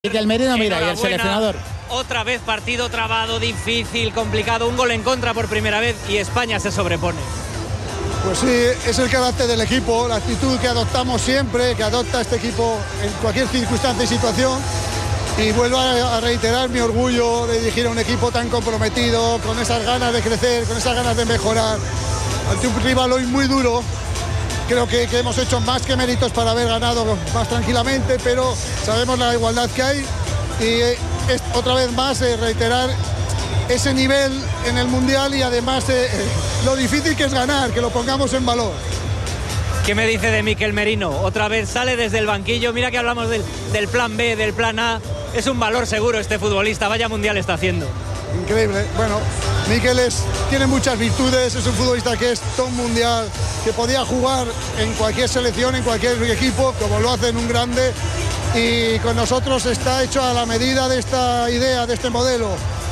El Merino, mira, y el seleccionador. Otra vez partido trabado, difícil, complicado, un gol en contra por primera vez y España se sobrepone. Pues sí, es el carácter del equipo, la actitud que adoptamos siempre, que adopta este equipo en cualquier circunstancia y situación. Y vuelvo a reiterar mi orgullo de dirigir a un equipo tan comprometido, con esas ganas de crecer, con esas ganas de mejorar. Ante un rival hoy muy duro. Creo que hemos hecho más que méritos para haber ganado más tranquilamente, pero sabemos la igualdad que hay y otra vez más reiterar ese nivel en el Mundial y además lo difícil que es ganar, que lo pongamos en valor. ¿Qué me dice de Mikel Merino? Otra vez sale desde el banquillo, mira que hablamos del plan B, del plan A, es un valor seguro este futbolista, vaya Mundial está haciendo. Increíble. Bueno, Mikel tiene muchas virtudes, es un futbolista que es todo mundial, que podía jugar en cualquier selección, en cualquier equipo, como lo hace en un grande, y con nosotros está hecho a la medida de esta idea, de este modelo.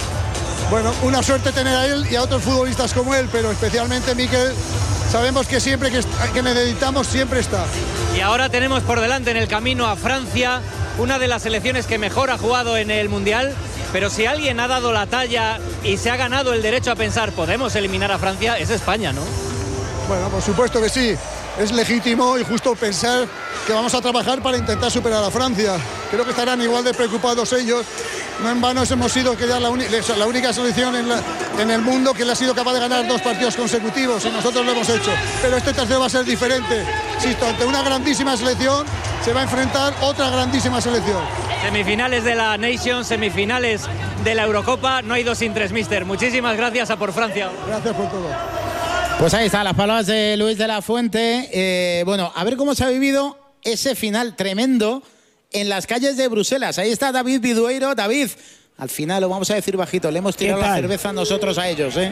Bueno, una suerte tener a él y a otros futbolistas como él, pero especialmente Mikel, sabemos que siempre que necesitamos siempre está. Y ahora tenemos por delante en el camino a Francia, una de las selecciones que mejor ha jugado en el Mundial. Pero si alguien ha dado la talla y se ha ganado el derecho a pensar podemos eliminar a Francia, es España, ¿no? Bueno, por supuesto que sí. Es legítimo y justo pensar que vamos a trabajar para intentar superar a Francia. Creo que estarán igual de preocupados ellos. No en vano hemos sido la única selección en el mundo que le ha sido capaz de ganar 2 partidos consecutivos y nosotros lo hemos hecho. Pero este tercero va a ser diferente. Insisto, ante una grandísima selección se va a enfrentar otra grandísima selección. Semifinales de la Nations, semifinales de la Eurocopa, no hay 2 sin 3, mister. Muchísimas gracias, a por Francia. Gracias por todo. Pues ahí están las palabras de Luis de la Fuente. Bueno, a ver cómo se ha vivido ese final tremendo en las calles de Bruselas. Ahí está David Bidueiro. David, al final lo vamos a decir bajito, le hemos tirado la cerveza nosotros a ellos, ¿eh?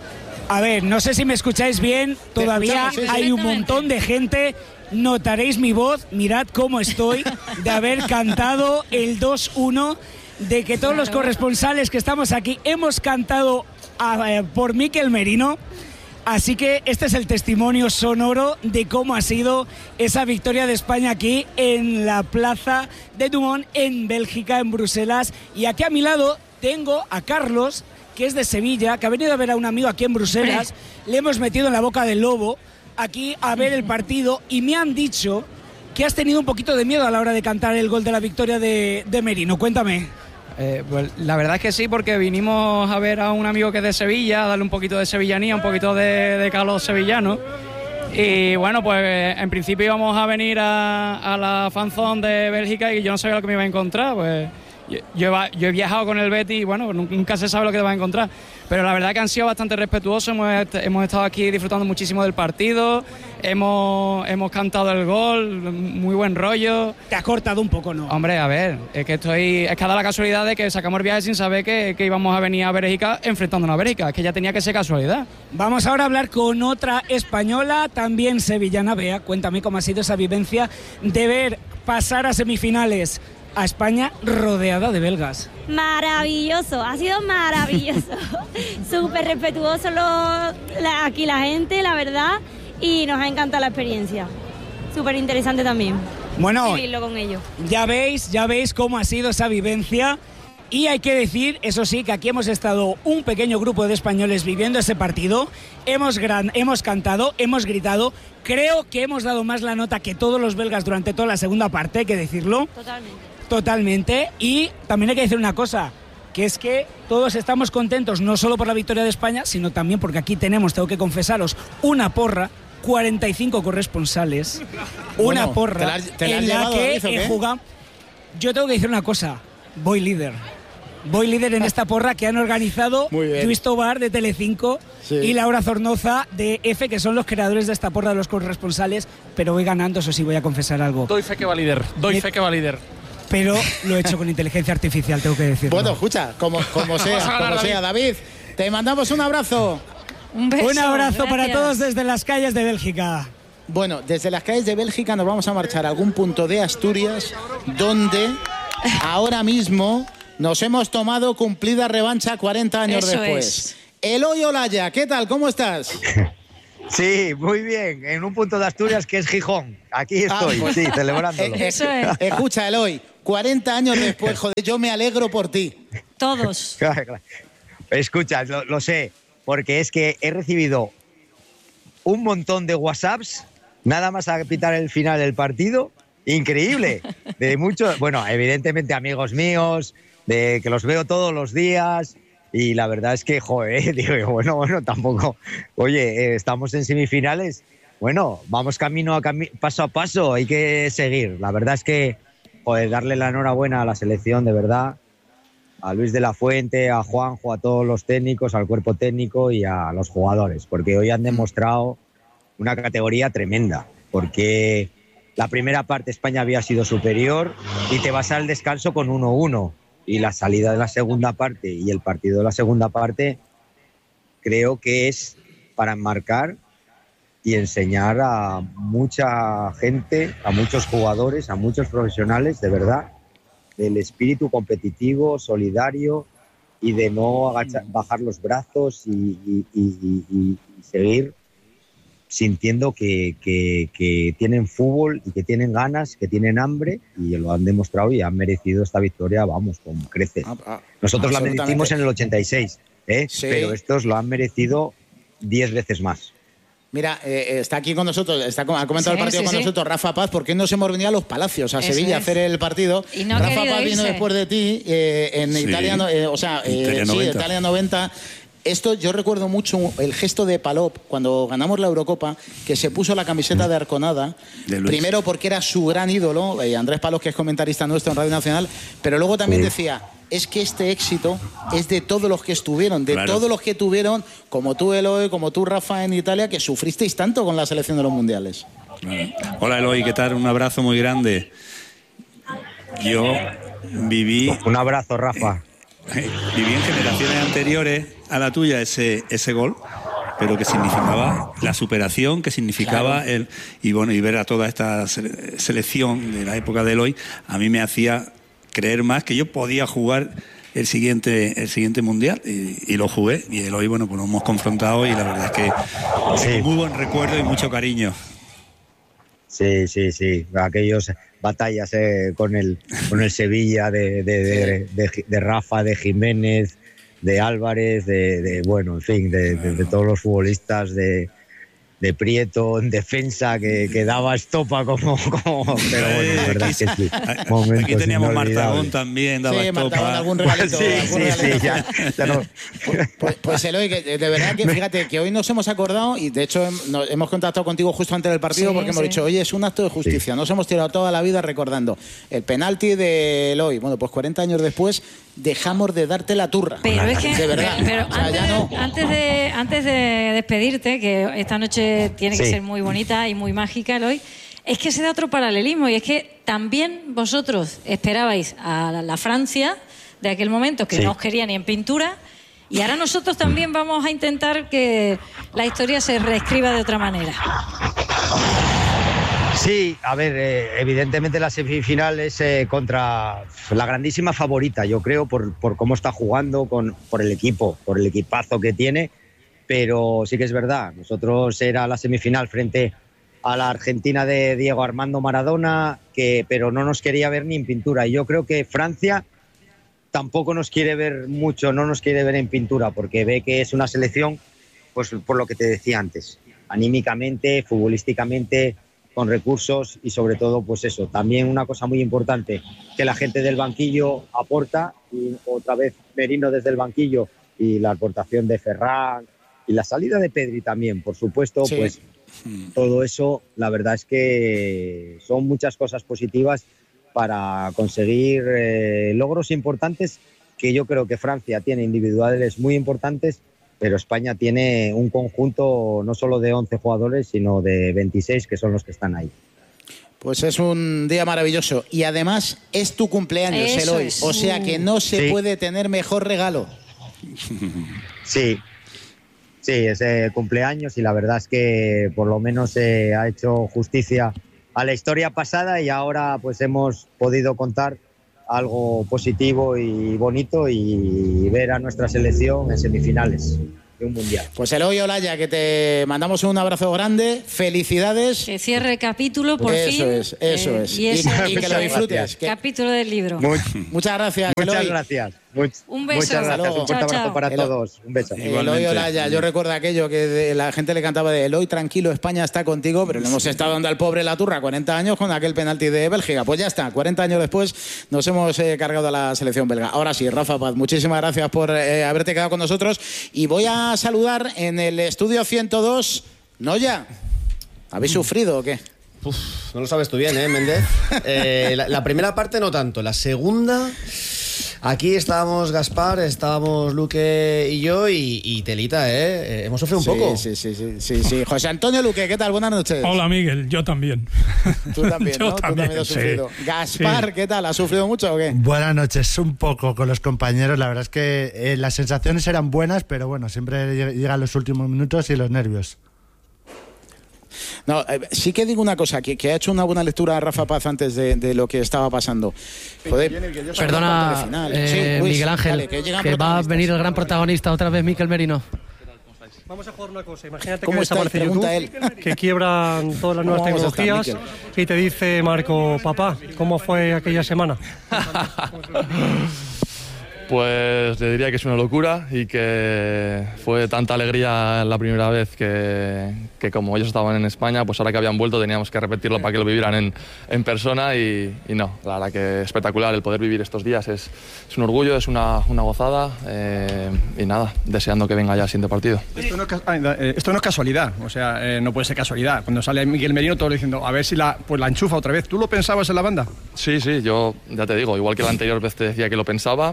A ver, no sé si me escucháis bien, todavía hay un montón de gente. Notaréis mi voz, mirad cómo estoy, de haber cantado el 2-1, de que todos los corresponsales que estamos aquí hemos cantado por Mikel Merino. Así que este es el testimonio sonoro de cómo ha sido esa victoria de España aquí en la plaza de Dumont, en Bélgica, en Bruselas. Y aquí a mi lado tengo a Carlos, que es de Sevilla, que ha venido a ver a un amigo aquí en Bruselas. Le hemos metido en la boca del lobo aquí a ver el partido y me han dicho que has tenido un poquito de miedo a la hora de cantar el gol de la victoria de Merino. Cuéntame. Pues la verdad es que sí, porque vinimos a ver a un amigo que es de Sevilla, a darle un poquito de sevillanía, un poquito de calor sevillano. Y bueno, pues en principio íbamos a venir a la fanzone de Bélgica y yo no sabía lo que me iba a encontrar. Pues yo he viajado con el Betis y bueno, nunca se sabe lo que te vas a encontrar. Pero la verdad que han sido bastante respetuosos, hemos estado aquí disfrutando muchísimo del partido, hemos cantado el gol, muy buen rollo. Te ha cortado un poco, ¿no? Hombre, a ver, es que ha dado la casualidad de que sacamos el viaje sin saber que íbamos a venir a Bélgica enfrentándonos a Bélgica, es que ya tenía que ser casualidad. Vamos ahora a hablar con otra española, también sevillana. Bea, cuéntame cómo ha sido esa vivencia de ver pasar a semifinales a España rodeada de belgas. Maravilloso, ha sido maravilloso. Súper respetuoso aquí la gente, la verdad, y nos ha encantado la experiencia. Súper interesante también. Bueno, vivirlo con ellos. Ya veis cómo ha sido esa vivencia. Y hay que decir, eso sí, que aquí hemos estado un pequeño grupo de españoles viviendo ese partido. Hemos cantado, hemos gritado. Creo que hemos dado más la nota que todos los belgas durante toda la segunda parte, hay que decirlo. Totalmente. Y también hay que decir una cosa, que es que todos estamos contentos no solo por la victoria de España, sino también porque aquí tenemos, tengo que confesaros, una porra, 45 corresponsales, una porra en la que jugamos. Yo tengo que decir una cosa, voy líder en esta porra que han organizado Luis Tobar de Telecinco y Laura Zornoza de EFE, que son los creadores de esta porra de los corresponsales, pero voy ganando, eso sí, voy a confesar algo. Doy fe que va líder. Pero lo he hecho con inteligencia artificial, tengo que decirlo. Bueno, escucha, como sea, David, te mandamos un abrazo. Un beso. Un abrazo gracias. Para todos desde las calles de Bélgica. Bueno, desde las calles de Bélgica nos vamos a marchar a algún punto de Asturias donde ahora mismo nos hemos tomado cumplida revancha 40 años después. Eloy Olaya, ¿qué tal? ¿Cómo estás? Sí, muy bien, en un punto de Asturias que es Gijón. Aquí estoy, pues, sí, celebrándolo. Eso es. Escucha, Eloy, 40 años después, joder, yo me alegro por ti. Todos. Claro. Escucha, lo sé, porque es que he recibido un montón de WhatsApps, nada más a pitar el final del partido, increíble, de muchos, bueno, evidentemente amigos míos, de que los veo todos los días, y la verdad es que, joder, digo, bueno, tampoco, oye, estamos en semifinales, bueno, vamos paso a paso, hay que seguir, la verdad es que, joder, darle la enhorabuena a la selección, de verdad, a Luis de la Fuente, a Juanjo, a todos los técnicos, al cuerpo técnico y a los jugadores, porque hoy han demostrado una categoría tremenda, porque la primera parte España había sido superior y te vas al descanso con 1-1, y la salida de la segunda parte y el partido de la segunda parte creo que es para enmarcar y enseñar a mucha gente, a muchos jugadores, a muchos profesionales, de verdad, del espíritu competitivo, solidario y de no bajar los brazos y seguir sintiendo que tienen fútbol y que tienen ganas, que tienen hambre, y lo han demostrado y han merecido esta victoria, vamos, con creces. Nosotros la merecimos en el 86, sí, pero estos lo han merecido 10 veces más. Mira, está aquí con nosotros, ha comentado el partido con nosotros Rafa Paz, porque nos hemos venido a Los Palacios, a Sevilla, a hacer el partido. Y no Rafa Paz irse. vino después de ti en Italia, Italia 90. Esto yo recuerdo mucho el gesto de Palop cuando ganamos la Eurocopa, que se puso la camiseta de Arconada, primero porque era su gran ídolo, Andrés Palop, que es comentarista nuestro en Radio Nacional, pero luego también decía, es que este éxito es de todos los que estuvieron, todos los que tuvieron, como tú, Eloy, como tú, Rafa, en Italia, que sufristeis tanto con la selección de los mundiales. Hola, Eloy, ¿qué tal? Un abrazo muy grande. Yo viví... Un abrazo, Rafa. Viví en generaciones anteriores a la tuya ese gol, pero que significaba la superación, que significaba y ver a toda esta selección de la época de Eloy, a mí me hacía creer más que yo podía jugar el siguiente mundial, y lo jugué, y Eloy, bueno, pues nos hemos confrontado y la verdad es que tengo muy buen recuerdo y mucho cariño. Sí, aquellos batallas con el Sevilla de Rafa, de Jiménez, de Álvarez, bueno, en fin, de todos los futbolistas, de Prieto en defensa, que daba estopa como pero bueno, la verdad es que sí. Aquí teníamos Martagón también, daba estopa. Martagón, algún regalito. Ya no. Pues Eloy, que de verdad que fíjate que hoy nos hemos acordado, y de hecho hemos contactado contigo justo antes del partido, porque hemos dicho, oye, es un acto de justicia. Nos hemos tirado toda la vida recordando el penalti de Eloy. Bueno, pues 40 años después dejamos de darte la turra. Pero es que, de verdad. pero antes de despedirte, que esta noche tiene que ser muy bonita y muy mágica, Eloy, es que se da otro paralelismo, y es que también vosotros esperabais a la Francia de aquel momento, que no os quería ni en pintura, y ahora nosotros también vamos a intentar que la historia se reescriba de otra manera. Sí, a ver, evidentemente la semifinal es contra la grandísima favorita, yo creo, por cómo está jugando, por el equipo, por el equipazo que tiene, pero sí que es verdad, nosotros era la semifinal frente a la Argentina de Diego Armando Maradona, pero no nos quería ver ni en pintura, y yo creo que Francia tampoco nos quiere ver mucho, no nos quiere ver en pintura, porque ve que es una selección, pues por lo que te decía antes, anímicamente, futbolísticamente, con recursos, y sobre todo, pues eso, también una cosa muy importante, que la gente del banquillo aporta, y otra vez Merino desde el banquillo, y la aportación de Ferran, y la salida de Pedri también, por supuesto, pues todo eso, la verdad es que son muchas cosas positivas para conseguir logros importantes, que yo creo que Francia tiene individuales muy importantes, pero España tiene un conjunto no solo de 11 jugadores, sino de 26, que son los que están ahí. Pues es un día maravilloso, y además es tu cumpleaños, Eloy, o sea que no se puede tener mejor regalo. Sí, es cumpleaños, y la verdad es que por lo menos ha hecho justicia a la historia pasada, y ahora pues hemos podido contar algo positivo y bonito, y ver a nuestra selección en semifinales. de un mundial. Pues Eloy Olaya, que te mandamos un abrazo grande, felicidades. Que cierre el capítulo por fin. Eso es. Y que lo disfrutes. Capítulo del libro. Muchas gracias, Muchas Eloy. gracias. Un beso. Muchas gracias. Un fuerte abrazo para todos. Un beso. Eloy Olaya, yo recuerdo aquello que la gente le cantaba de Eloy, tranquilo, España está contigo, pero le hemos estado dando al pobre la turra 40 años con aquel penalti de Bélgica. Pues ya está, 40 años después nos hemos cargado a la selección belga. Ahora sí, Rafa Paz, muchísimas gracias por haberte quedado con nosotros y voy a saludar en el estudio 102. Noya, ¿habéis sufrido o qué? Uf, no lo sabes tú bien, Méndez. La primera parte no tanto, la segunda... Aquí estábamos Gaspar, estábamos Luque y yo y telita, hemos sufrido un poco. Sí. José Antonio Luque, ¿qué tal? Buenas noches. Hola, Miguel, yo también. Tú también, ¿no? Yo también, Tú también has sufrido. Gaspar, ¿qué tal? ¿Has sufrido mucho o qué? Buenas noches, un poco con los compañeros. La verdad es que las sensaciones eran buenas, pero bueno, siempre llegan los últimos minutos y los nervios. No, sí que digo una cosa, que ha hecho una buena lectura Rafa Paz antes de lo que estaba pasando. Joder, perdona, Luis, Miguel Ángel, vale, que va a venir el gran protagonista otra vez, Mikel Merino. Vamos a jugar una cosa, imagínate ¿Cómo que estáis? desaparece Pregunta YouTube, él. que quiebran todas las nuevas ¿Cómo vamos a estar, tecnologías y te dice Marco, papá, ¿cómo fue aquella semana? Pues le diría que es una locura y que fue tanta alegría la primera vez que como ellos estaban en España, pues ahora que habían vuelto teníamos que repetirlo para que lo vivieran en persona y no, la verdad que espectacular el poder vivir estos días, es un orgullo, es una gozada y nada, deseando que venga ya el siguiente partido. Esto no es casualidad, o sea, no puede ser casualidad. Cuando sale Miguel Merino todos diciendo, a ver si la enchufa otra vez. ¿Tú lo pensabas en la banda? Sí, yo ya te digo, igual que la anterior vez te decía que lo pensaba,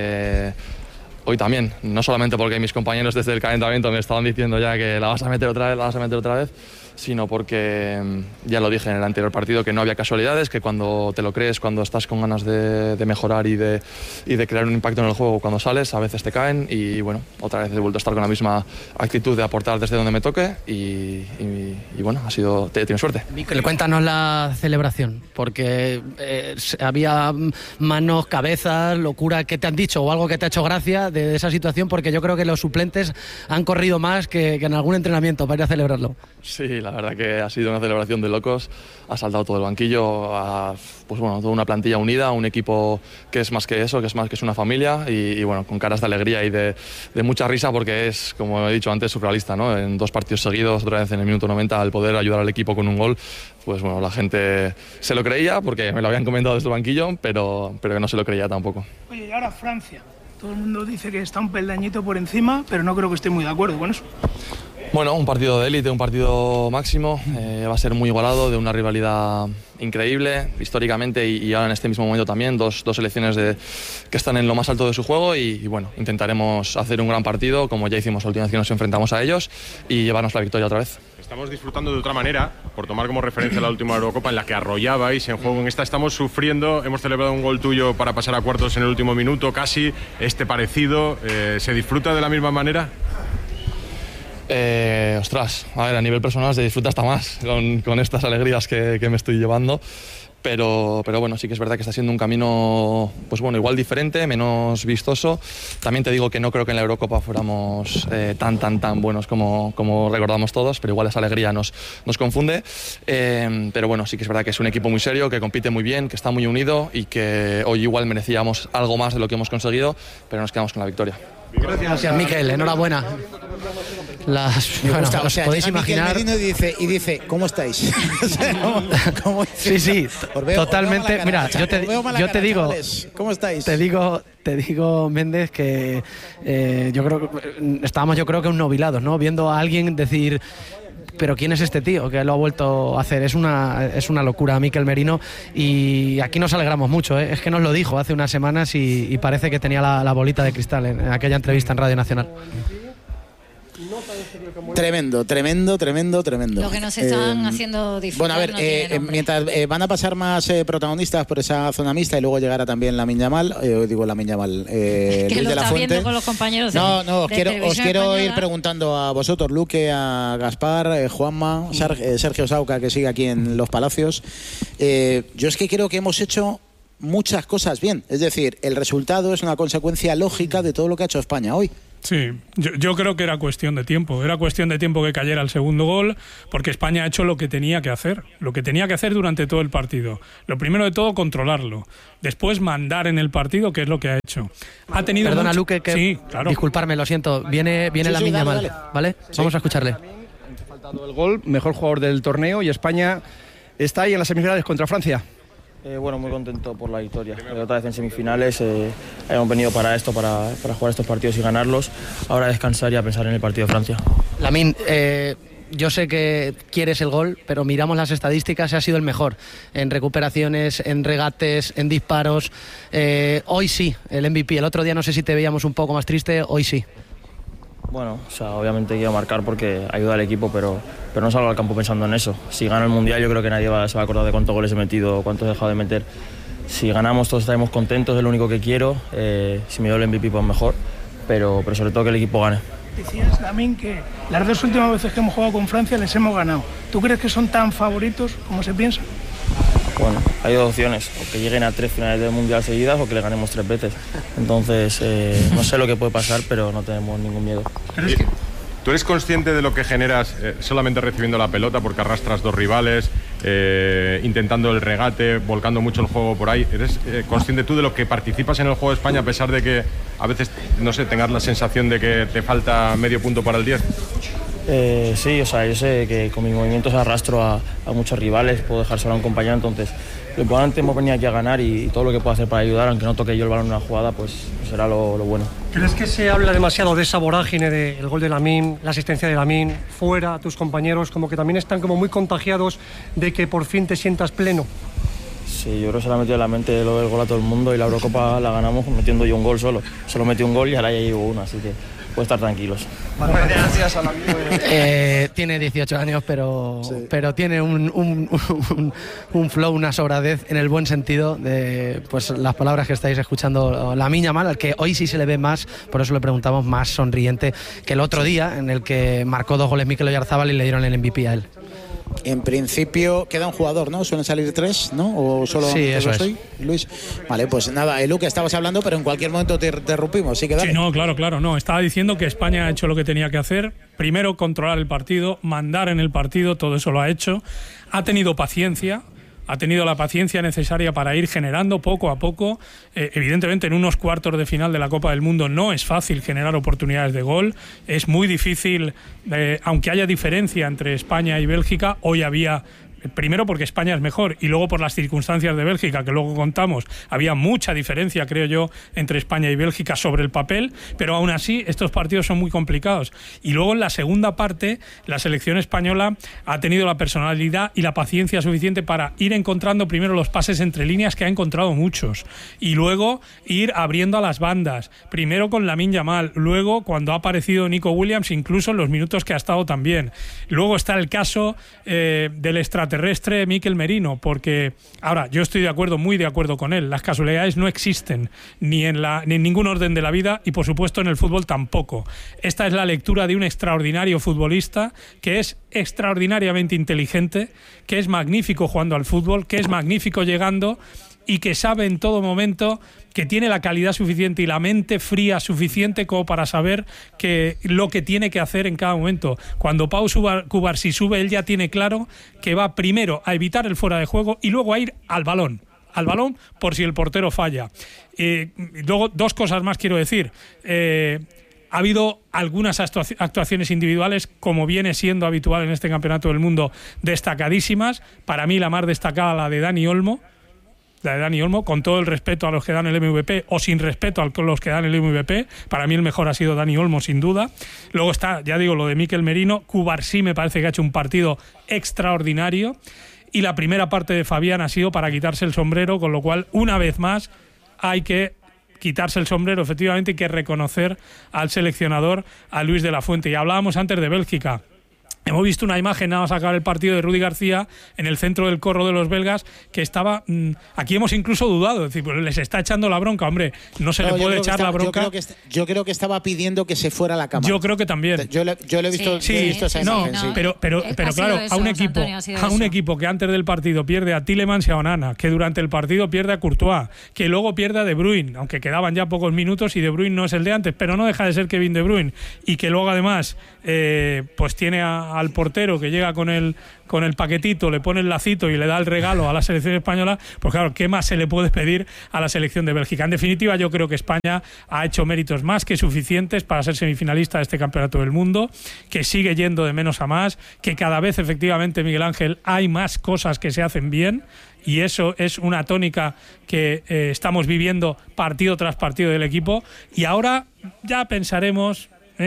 hoy también, no solamente porque mis compañeros desde el calentamiento me estaban diciendo ya que la vas a meter otra vez, sino porque ya lo dije en el anterior partido que no había casualidades, que cuando te lo crees, cuando estás con ganas de mejorar y de crear un impacto en el juego cuando sales, a veces te caen y bueno, otra vez he vuelto a estar con la misma actitud de aportar desde donde me toque y bueno, he tenido suerte. Mikel, cuéntanos la celebración, porque había manos, cabezas, locura, ¿qué te han dicho o algo que te ha hecho gracia de esa situación? Porque yo creo que los suplentes han corrido más que en algún entrenamiento para ir a celebrarlo. Sí, la verdad que ha sido una celebración de locos, ha saltado todo el banquillo, pues bueno, toda una plantilla unida, un equipo que es más que eso, que es una familia y bueno, con caras de alegría y de mucha risa porque es, como he dicho antes, surrealista, ¿no? En 2 partidos seguidos, otra vez en el minuto 90, al poder ayudar al equipo con un gol, pues bueno, la gente se lo creía porque me lo habían comentado desde el banquillo, pero que no se lo creía tampoco. Oye, y ahora Francia. Todo el mundo dice que está un peldañito por encima, pero no creo que esté muy de acuerdo con eso. Bueno, un partido de élite, un partido máximo, va a ser muy igualado, de una rivalidad increíble históricamente y ahora en este mismo momento también, dos selecciones que están en lo más alto de su juego y bueno, intentaremos hacer un gran partido como ya hicimos la última vez que nos enfrentamos a ellos y llevarnos la victoria otra vez. Estamos disfrutando de otra manera, por tomar como referencia la última Eurocopa en la que arrollabais en juego. En esta estamos sufriendo, hemos celebrado un gol tuyo para pasar a cuartos en el último minuto, casi, parecido. ¿Se disfruta de la misma manera? Ostras, a ver, a nivel personal se disfruta hasta más con estas alegrías que me estoy llevando. Pero bueno, sí que es verdad que está siendo un camino, pues bueno, igual diferente, menos vistoso. También te digo que no creo que en la Eurocopa fuéramos tan buenos como recordamos todos, pero igual esa alegría nos confunde. Pero bueno, sí que es verdad que es un equipo muy serio, que compite muy bien, que está muy unido y que hoy igual merecíamos algo más de lo que hemos conseguido, pero nos quedamos con la victoria. Gracias, Mikel, enhorabuena. Me gusta, o sea, podéis imaginar. Y dice, ¿cómo estáis? ¿Cómo sí, totalmente. Mira, yo te digo, chavales. ¿Cómo estáis? Te digo, Méndez, que yo creo que estábamos, que obnubilados, ¿no? Viendo a alguien decir, pero ¿quién es este tío que lo ha vuelto a hacer? Es una locura, Mikel Merino, y aquí nos alegramos mucho, ¿eh? Es que nos lo dijo hace unas semanas y parece que tenía la bolita de cristal en aquella entrevista en Radio Nacional. Tremendo. Lo que nos están haciendo disfrutar. Bueno, a ver, mientras van a pasar más protagonistas por esa zona mixta y luego llegará también Lamin Yamal, Luis de la Fuente. Con los compañeros os quiero ir preguntando a vosotros, Luque, a Gaspar, Juanma, Sergio Sauca, que sigue aquí en Los Palacios. Yo es que creo que hemos hecho muchas cosas bien. Es decir, el resultado es una consecuencia lógica de todo lo que ha hecho España hoy. Sí, yo creo que era cuestión de tiempo. Era cuestión de tiempo que cayera el segundo gol, porque España ha hecho lo que tenía que hacer. Lo que tenía que hacer durante todo el partido. Lo primero de todo, controlarlo. Después, mandar en el partido, que es lo que ha hecho. Ha tenido Perdona, Luque, que sí, claro. Disculparme, lo siento. Viene Lamine Yamal, ¿vale? Sí. Vamos a escucharle. Ha faltado el gol, mejor jugador del torneo, y España está ahí en las semifinales contra Francia. Bueno, muy contento por la victoria. Otra vez en semifinales, hemos venido para esto, para jugar estos partidos y ganarlos. Ahora descansar y a pensar en el partido de Francia. Lamine, yo sé que quieres el gol, pero miramos las estadísticas y ha sido el mejor en recuperaciones, en regates, en disparos. Hoy sí, el MVP. El otro día no sé si te veíamos un poco más triste, hoy sí. Bueno, obviamente quiero marcar porque ayuda al equipo, pero no salgo al campo pensando en eso. Si gano el Mundial, yo creo que nadie se va a acordar de cuántos goles he metido o cuántos he dejado de meter. Si ganamos, todos estaremos contentos, es lo único que quiero. Si me doy el MVP, pues mejor, pero sobre todo que el equipo gane. Decías, Lamine, que las 2 últimas veces que hemos jugado con Francia les hemos ganado. ¿Tú crees que son tan favoritos como se piensa? Bueno, hay 2 opciones, o que lleguen a 3 finales del Mundial seguidas o que le ganemos 3 veces. Entonces, no sé lo que puede pasar, pero no tenemos ningún miedo. ¿Tú eres consciente de lo que generas solamente recibiendo la pelota, porque arrastras 2 rivales, intentando el regate, volcando mucho el juego por ahí? ¿Eres consciente tú de lo que participas en el juego de España, a pesar de que a veces, no sé, tengas la sensación de que te falta medio punto para el 10? Sí, yo sé que con mis movimientos arrastro a muchos rivales, puedo dejar solo a un compañero, entonces lo importante hemos venido aquí a ganar y todo lo que puedo hacer para ayudar, aunque no toque yo el balón en una jugada, pues será lo bueno. ¿Crees que se habla demasiado de esa vorágine del gol de Lamine, la asistencia de Lamine, fuera, tus compañeros, como que también están como muy contagiados de que por fin te sientas pleno? Sí, yo creo que se le ha metido en la mente lo del gol a todo el mundo y la Eurocopa la ganamos metiendo yo un gol solo. Solo metí un gol y ahora ya llevo uno, así que puedo estar tranquilos. Gracias a la tiene 18 años, pero tiene un flow, una sobradez en el buen sentido de pues las palabras que estáis escuchando. Lamine Yamal, al que hoy sí se le ve más, por eso le preguntamos, más sonriente que el otro día, en el que marcó 2 goles Mikel Oyarzabal y le dieron el MVP a él. En principio queda un jugador, ¿no? Suelen salir 3, ¿no? ¿O solo sí, eso estoy? Luis. Vale, pues nada, Luque, estabas hablando, pero en cualquier momento te interrumpimos. Sí, no, claro. No, estaba diciendo que España ha hecho lo que tenía que hacer. Primero, controlar el partido, mandar en el partido, todo eso lo ha hecho. Ha tenido paciencia. Ha tenido la paciencia necesaria para ir generando poco a poco. Evidentemente, en unos cuartos de final de la Copa del Mundo no es fácil generar oportunidades de gol. Es muy difícil, aunque haya diferencia entre España y Bélgica, hoy había... Primero porque España es mejor y luego por las circunstancias de Bélgica, que luego contamos, había mucha diferencia, creo yo, entre España y Bélgica sobre el papel, pero aún así estos partidos son muy complicados. Y luego en la segunda parte, la selección española ha tenido la personalidad y la paciencia suficiente para ir encontrando primero los pases entre líneas, que ha encontrado muchos, y luego ir abriendo a las bandas, primero con Lamine Yamal, luego cuando ha aparecido Nico Williams, incluso en los minutos que ha estado también. Luego está el caso del extraterrestre Mikel Merino, porque ahora yo estoy muy de acuerdo con él, las casualidades no existen ni en ningún orden de la vida y por supuesto en el fútbol tampoco. Esta es la lectura de un extraordinario futbolista que es extraordinariamente inteligente, que es magnífico jugando al fútbol, que es magnífico llegando y que sabe en todo momento, que tiene la calidad suficiente y la mente fría suficiente como para saber lo que tiene que hacer en cada momento. Cuando Pau Cubarsí sube, él ya tiene claro que va primero a evitar el fuera de juego y luego a ir al balón por si el portero falla. Luego, 2 cosas más quiero decir. Ha habido algunas actuaciones individuales, como viene siendo habitual en este Campeonato del Mundo, destacadísimas. Para mí la más destacada, la de Dani Olmo, con todo el respeto a los que dan el MVP o sin respeto a los que dan el MVP. Para mí el mejor ha sido Dani Olmo, sin duda. Luego está, ya digo, lo de Mikel Merino. Cubarsí me parece que ha hecho un partido extraordinario. Y la primera parte de Fabián ha sido para quitarse el sombrero, con lo cual, una vez más, hay que quitarse el sombrero, efectivamente, hay que reconocer al seleccionador, a Luis de la Fuente. Y hablábamos antes de Bélgica. Hemos visto una imagen, nada más acabar el partido, de Rudi García en el centro del corro de los belgas, que estaba... aquí hemos incluso dudado, es decir, pues les está echando la bronca, hombre, no se le puede echar la bronca. Yo creo que estaba pidiendo que se fuera a la cámara. Yo creo que también. Yo le he visto, esa imagen. Sí. Pero claro, eso, a un equipo que antes del partido pierde a Tielemans y a Onana, que durante el partido pierde a Courtois, que luego pierde a De Bruyne, aunque quedaban ya pocos minutos y De Bruyne no es el de antes, pero no deja de ser Kevin De Bruyne, y que luego además pues tiene al portero que llega con el paquetito, le pone el lacito y le da el regalo a la selección española, pues claro, ¿qué más se le puede pedir a la selección de Bélgica? En definitiva, yo creo que España ha hecho méritos más que suficientes para ser semifinalista de este Campeonato del Mundo, que sigue yendo de menos a más, que cada vez efectivamente, Miguel Ángel, hay más cosas que se hacen bien, y eso es una tónica que estamos viviendo partido tras partido del equipo, y ahora ya pensaremos,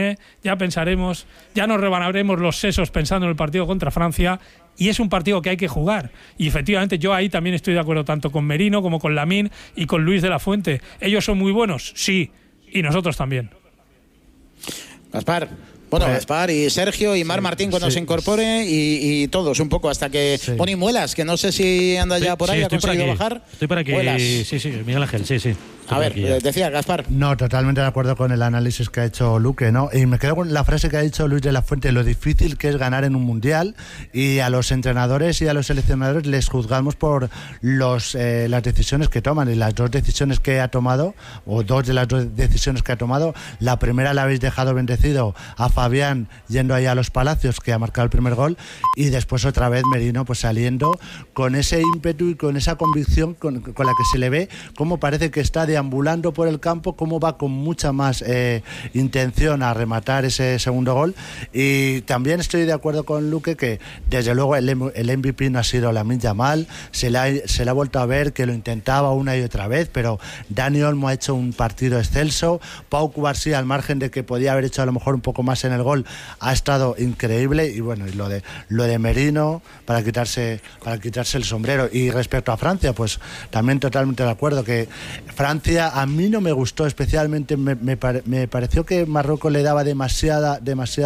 ya nos rebanaremos los sesos pensando en el partido contra Francia, y es un partido que hay que jugar. Y efectivamente yo ahí también estoy de acuerdo tanto con Merino como con Lamine y con Luis de la Fuente. ¿Ellos son muy buenos? Sí, y nosotros también. Gaspar. Bueno, Gaspar y Sergio y Mar Martín cuando se incorpore y todos un poco hasta que... Bueno, y Muelas, que no sé si anda ya por ahí, ha conseguido bajar. Estoy por aquí, Muelas. Sí, Miguel Ángel, sí. A ver, decía Gaspar. No, totalmente de acuerdo con el análisis que ha hecho Luque, ¿no? Y me quedo con la frase que ha dicho Luis de la Fuente, lo difícil que es ganar en un mundial, y a los entrenadores y a los seleccionadores les juzgamos por las decisiones que toman, y las dos decisiones que ha tomado, o dos de las dos decisiones que ha tomado, la primera la habéis dejado bendecido a Fabián yendo ahí a los Palacios, que ha marcado el primer gol, y después otra vez Merino pues saliendo con ese ímpetu y con esa convicción con la que se le ve, cómo parece que está deambulando por el campo, cómo va con mucha más intención a rematar ese segundo gol. Y también estoy de acuerdo con Luque que desde luego el MVP no ha sido Lamine Yamal, se le ha vuelto a ver que lo intentaba una y otra vez, pero Dani Olmo ha hecho un partido excelso. Pau Cubarsí, al margen de que podía haber hecho a lo mejor un poco más en el gol, ha estado increíble. Y bueno, y lo de Merino para quitarse el sombrero. Y respecto a Francia, pues también totalmente de acuerdo que Francia a mí no me gustó especialmente, me pareció que Marruecos le daba demasiada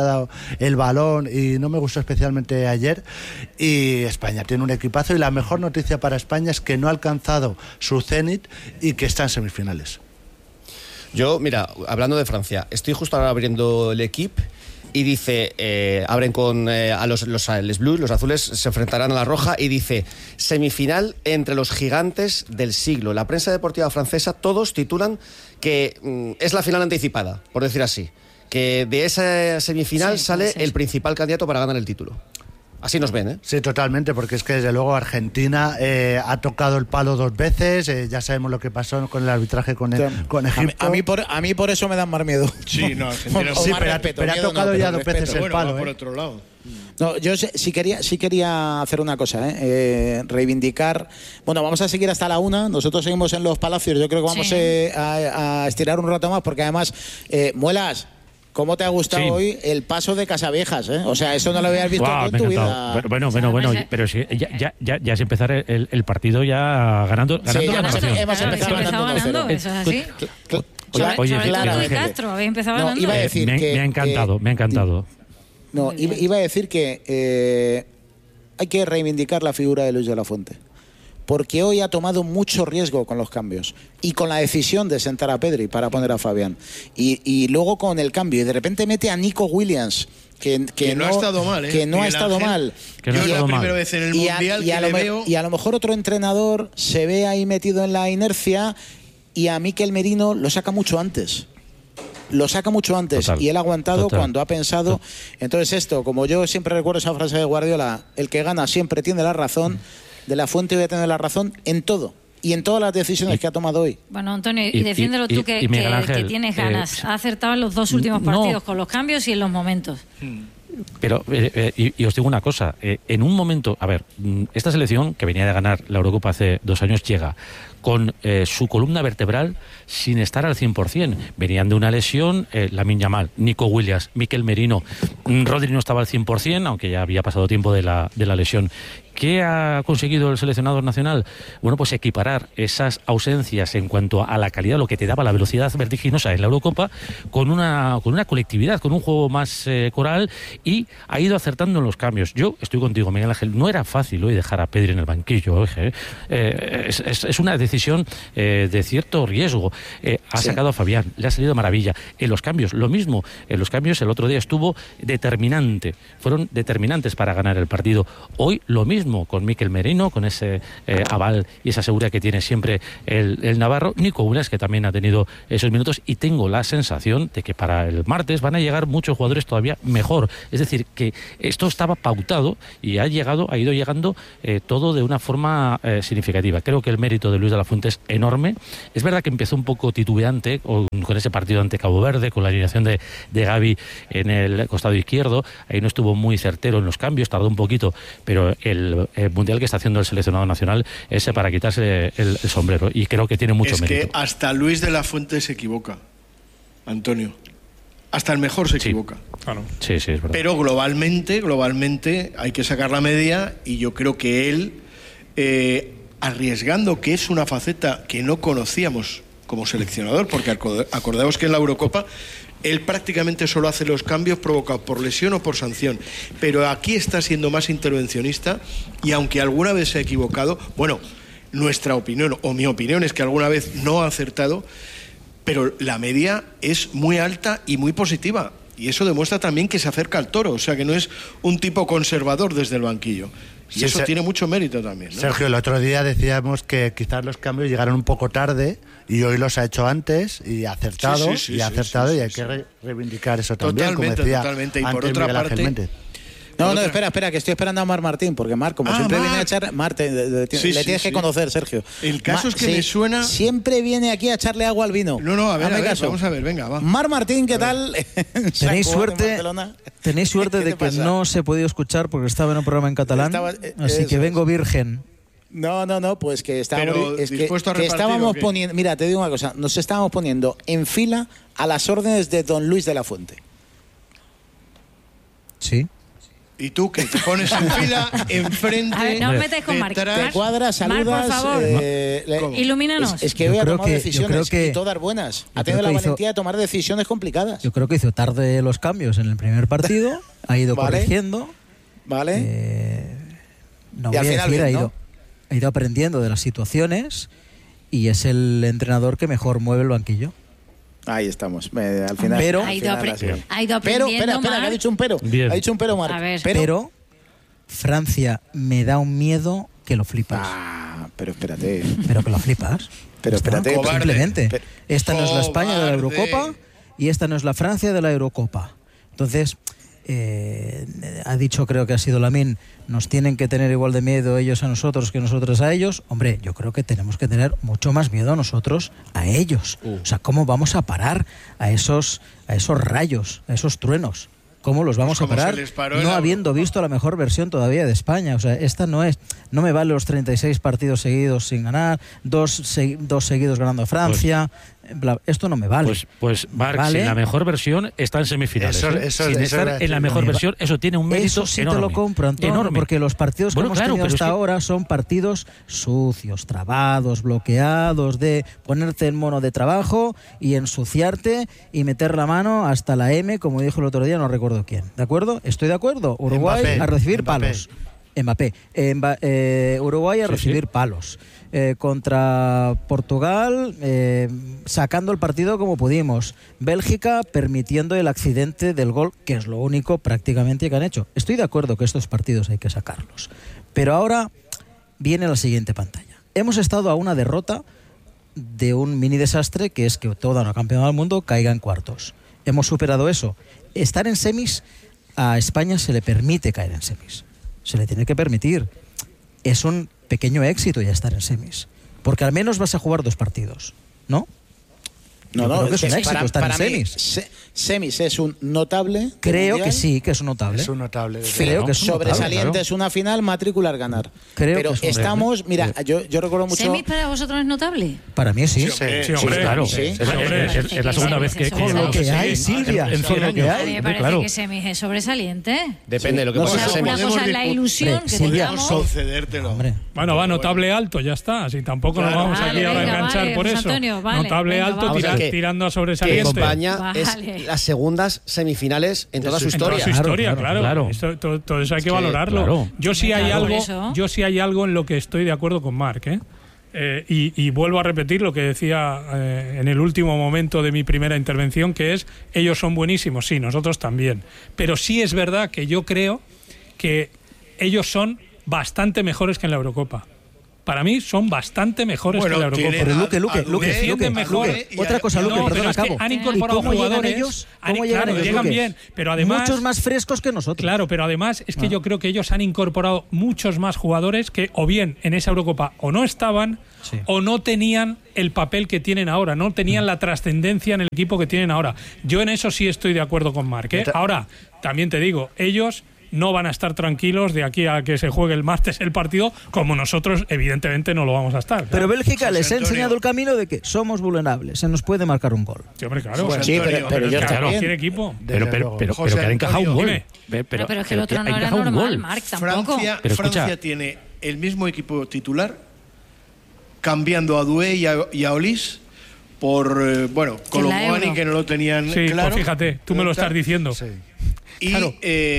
el balón y no me gustó especialmente ayer. Y España tiene un equipazo, y la mejor noticia para España es que no ha alcanzado su cenit y que está en semifinales. Yo, mira, hablando de Francia, estoy justo ahora abriendo el equipo y dice, abren con les blues, los azules se enfrentarán a la roja, y dice, semifinal entre los gigantes del siglo. La prensa deportiva francesa, todos titulan que es la final anticipada, por decir así, que de esa semifinal sale el principal candidato para ganar el título. Así nos ven, ¿eh? Sí, totalmente, porque es que desde luego Argentina ha tocado el palo dos veces, ya sabemos lo que pasó con el arbitraje con Egipto. A mí por eso me dan más miedo. Sí, no, pero ha tocado ya dos veces el palo. Por otro lado. No, yo sí quería hacer una cosa, reivindicar. Bueno, vamos a seguir hasta la 1. Nosotros seguimos en los Palacios. Yo creo que vamos a estirar un rato más, porque además, Muelas, ¿cómo te ha gustado hoy el paso de Casaviejas? O sea, eso no lo habías visto en tu vida. Bueno, pero si ya es empezar el partido ya ganando la narración. Hemos empezado ganando. Eso es así. Oye, Castro, habéis empezado ganando. Iba a decir me ha encantado. No, iba a decir que hay que reivindicar la figura de Luis de la Fuente, porque hoy ha tomado mucho riesgo con los cambios y con la decisión de sentar a Pedri para poner a Fabián, y luego con el cambio, y de repente mete a Nico Williams, que no ha estado mal, que no ha estado mal. Yo es la primera vez en el Mundial que le veo. Y a lo mejor otro entrenador se ve ahí metido en la inercia, y a Mikel Merino lo saca mucho antes. Y él ha aguantado cuando ha pensado. Entonces esto, como yo siempre recuerdo esa frase de Guardiola, el que gana siempre tiene la razón. De la Fuente voy a tener la razón en todo, y en todas las decisiones que ha tomado hoy. Bueno, Antonio, y defiéndelo tú, que tienes ganas. Ha acertado en los dos últimos partidos, con los cambios y en los momentos. Pero, y os digo una cosa, en un momento, a ver, esta selección que venía de ganar la Eurocopa hace 2 años llega con su columna vertebral sin estar al 100%. Venían de una lesión, Lamine Yamal, Nico Williams, Mikel Merino, Rodri no estaba al 100%, aunque ya había pasado tiempo de la lesión. ¿Qué ha conseguido el seleccionador nacional? Bueno, pues equiparar esas ausencias en cuanto a la calidad, lo que te daba la velocidad vertiginosa en la Eurocopa, con una colectividad, con un juego más coral, y ha ido acertando en los cambios. Yo estoy contigo, Miguel Ángel, no era fácil hoy dejar a Pedri en el banquillo. Es una decisión de cierto riesgo. Ha sacado a Fabián, le ha salido maravilla. En los cambios, lo mismo. En los cambios el otro día estuvo determinante. Fueron determinantes para ganar el partido. Hoy lo mismo con Mikel Merino, con ese aval y esa seguridad que tiene siempre el navarro. Nico Williams, que también ha tenido esos minutos, y tengo la sensación de que para el martes van a llegar muchos jugadores todavía mejor. Es decir, que esto estaba pautado y ha ido llegando todo de una forma significativa. Creo que el mérito de Luis de la Fuente es enorme. Es verdad que empezó un poco titubeante con ese partido ante Cabo Verde, con la alineación de Gavi en el costado izquierdo. Ahí no estuvo muy certero en los cambios, tardó un poquito, pero el mundial que está haciendo el seleccionado nacional es para quitarse el sombrero, y creo que tiene mucho mérito. Es que hasta Luis de la Fuente se equivoca, Antonio. Hasta el mejor se equivoca. Claro. Sí, es verdad. Pero globalmente hay que sacar la media, y yo creo que él, arriesgando, que es una faceta que no conocíamos como seleccionador, porque acordaos que en la Eurocopa él prácticamente solo hace los cambios provocados por lesión o por sanción, pero aquí está siendo más intervencionista, y aunque alguna vez se ha equivocado, bueno, nuestra opinión o mi opinión es que alguna vez no ha acertado, pero la media es muy alta y muy positiva, y eso demuestra también que se acerca al toro, o sea que no es un tipo conservador desde el banquillo. Y eso tiene mucho mérito también, ¿no? Sergio, el otro día decíamos que quizás los cambios llegaron un poco tarde, y hoy los ha hecho antes y ha acertado, y hay que reivindicar eso también, como decía totalmente. Y antes por otra Miguel Ángel parte, Méndez. No, espera, que estoy esperando a Mar Martín, porque Mar, como siempre viene a echar... Mar, le tienes que conocer, Sergio. El caso es que me suena... Siempre viene aquí a echarle agua al vino. No, a ver, vamos a ver, venga, va. Mar Martín, ¿qué tal? Tenéis suerte de que no se ha podido escuchar porque estaba en un programa en catalán, así que vengo virgen. No, pues que estábamos, que estábamos poniendo... Mira, te digo una cosa, nos estábamos poniendo en fila a las órdenes de don Luis de la Fuente. Sí. Y tú, que te pones en fila, enfrente... A ver, no os metáis con Marc. Te cuadras, saludas... Mar, por favor, ilumínanos. Es que hoy ha tomado decisiones, y todas buenas. Ha tenido la valentía de tomar decisiones complicadas. Yo creo que hizo tarde los cambios en el primer partido, ha ido corrigiendo. Vale. No voy a decir, bien, ha ido aprendiendo de las situaciones, y es el entrenador que mejor mueve el banquillo. Ahí estamos, al final. Pero ha ido aprendiendo. Pero, espera, que ha dicho un pero. Bien. Ha dicho un pero, Marc. Pero Francia me da un miedo que lo flipas. Pero espérate. Pero que lo flipas. Pero espérate. Simplemente. Esta no es la España de la Eurocopa, y esta no es la Francia de la Eurocopa. Entonces, ha dicho, creo que ha sido Lamine, nos tienen que tener igual de miedo ellos a nosotros que nosotros a ellos. Hombre, yo creo que tenemos que tener mucho más miedo a nosotros a ellos. O sea, ¿cómo vamos a parar a esos rayos, a esos truenos? ¿Cómo los vamos a parar? No habiendo visto la mejor versión todavía de España. O sea, esta no me vale los 36 partidos seguidos sin ganar, dos seguidos ganando a Francia. Esto no me vale. Pues Marc, ¿vale? Si la mejor versión está en semifinales. Sin estar en la mejor versión, eso tiene un mérito eso sí enorme. Te lo compro, Antonio, enorme. Porque los partidos que hemos tenido hasta ahora son partidos sucios, trabados, bloqueados, de ponerte en mono de trabajo y ensuciarte y meter la mano hasta la M, como dijo el otro día, no recuerdo quién. ¿De acuerdo? Estoy de acuerdo. Uruguay a recibir palos. Mbappé. Uruguay a recibir palos. Contra Portugal, sacando el partido como pudimos. Bélgica permitiendo el accidente del gol, que es lo único prácticamente que han hecho. Estoy de acuerdo que estos partidos hay que sacarlos. Pero ahora viene la siguiente pantalla. Hemos estado a una derrota de un mini desastre, que es que toda una campeona del mundo caiga en cuartos. Hemos superado eso. Estar en semis, a España se le permite caer en semis. Se le tiene que permitir. Es un pequeño éxito ya estar en semis, porque al menos vas a jugar 2 partidos, ¿no? No, Yo creo que es un éxito estar en mí, semis. Semis es un notable. Creo mundial. que sí, que es un notable. Es un notable. Creo que es un notable, sobresaliente claro. es una final, matricular ganar. Creo pero que es un estamos, mira, yo recuerdo mucho. ¿Semis para vosotros es notable? Para mí sí. Sí, hombre, claro. Sí. Es la segunda vez que... Con lo que hay, Silvia. En 100 con lo que años. A mí me parece Claro. que semis es sobresaliente. Depende de lo que No, pasa. o sea, Una cosa es la ilusión que Silvia, tengamos. Concedértelo. Bueno, va notable alto, ya está. Así tampoco nos Claro. vamos Vale, aquí ahora a venga, enganchar vale, por José eso. Antonio, vale, Notable venga, alto vamos. tirando a Que sobresaliente. España Vale. es las segundas semifinales en toda su En toda historia. su historia, Claro, claro. Todo eso hay que valorarlo. claro. Yo sí hay Claro, por algo, eso. yo sí hay algo en lo que estoy de acuerdo con Marc, ¿eh? Y vuelvo a repetir lo que decía en el último momento de mi primera intervención, que es, ellos son buenísimos, sí, nosotros también. Pero sí es verdad que yo creo que ellos son bastante mejores que en la Eurocopa. Para mí son bastante mejores que en la Eurocopa. Pero Luque, defienden mejor. Otra cosa, Luque, No, pero perdona, es que acabo. han incorporado ¿Y cómo llegan jugadores. ellos? ¿Cómo llegan claro, ellos, llegan Luque? bien, pero además... Muchos más frescos que nosotros. Claro, pero además es que yo creo que ellos han incorporado muchos más jugadores que o bien en esa Eurocopa o no estaban o no tenían el papel que tienen ahora, no tenían la trascendencia en el equipo que tienen ahora. Yo en eso sí estoy de acuerdo con Marc, ¿eh? Ahora, también te digo, ellos no van a estar tranquilos de aquí a que se juegue el martes el partido, como nosotros evidentemente no lo vamos a estar. Pero Bélgica José les ha Antonio. enseñado el camino de que somos vulnerables, se nos puede marcar un gol. Sí, hombre, claro. José Sí, Antonio, pero Es yo que también. cualquier equipo. Pero que José ha encajado un Antonio, gol. dime. Pero es que el otro ha no era encajado un normal, gol. Marc, tampoco. Pero escucha. Francia tiene el mismo equipo titular, cambiando a Doué y a Olis por, Colomboani, Euro. que no lo tenían Sí, claro. pues fíjate, tú me lo estás diciendo. Y, Claro.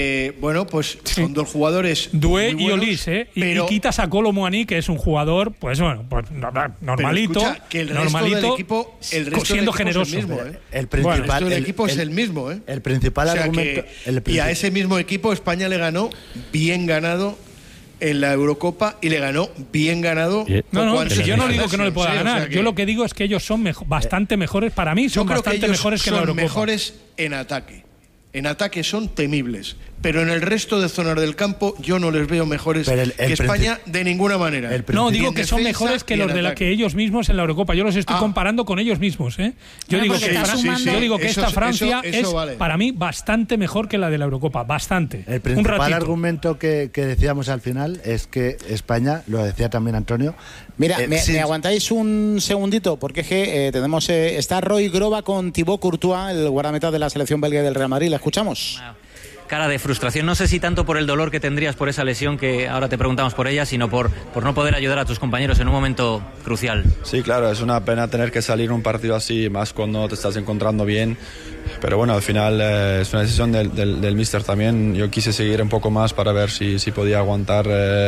pues son dos jugadores Dué muy y buenos, Olis, ¿eh? Y pero- quitas a Colomboani, que es un jugador, pues bueno, pues normalito, escucha, que el resto normalito, del equipo- el resto del siendo equipo generoso. es el mismo, ¿eh? El El principal, resto del equipo es el mismo, ¿eh? El principal O sea argumento. y a ese mismo equipo España le ganó bien ganado en la Eurocopa y le ganó bien ganado. No, poco antes si yo de no digo que no le pueda sí, o sea ganar. que- Yo lo que digo es que ellos son bastante mejores. Para mí Yo son creo que bastante ellos mejores que en la son Eurocopa. mejores en ataque. En ataque son temibles, pero en el resto de zonas del campo yo no les veo mejores Pero que España de ninguna manera. No, digo En que son defensa mejores que y en los de la ataque. que ellos mismos en la Eurocopa. Yo los estoy comparando con ellos mismos, ¿eh? Yo Bueno, digo porque que, está sumando- yo digo que Eso- esta eso- Francia eso es vale. para mí bastante mejor que la de la Eurocopa, bastante. El Un principal ratito. argumento que decíamos al final es que España, lo decía también Antonio. Mira, me sí, aguantáis un segundito, porque es que tenemos está Roy Groba con Thibaut Courtois, el guardameta de la selección belga del Real Madrid. ¿La escuchamos? Cara de frustración, no sé si tanto por el dolor que tendrías por esa lesión, que ahora te preguntamos por ella, sino por no poder ayudar a tus compañeros en un momento crucial. Sí, claro, es una pena tener que salir un partido así, más cuando te estás encontrando bien. Pero bueno, al final es una decisión del míster también. Yo quise seguir un poco más para ver si podía aguantar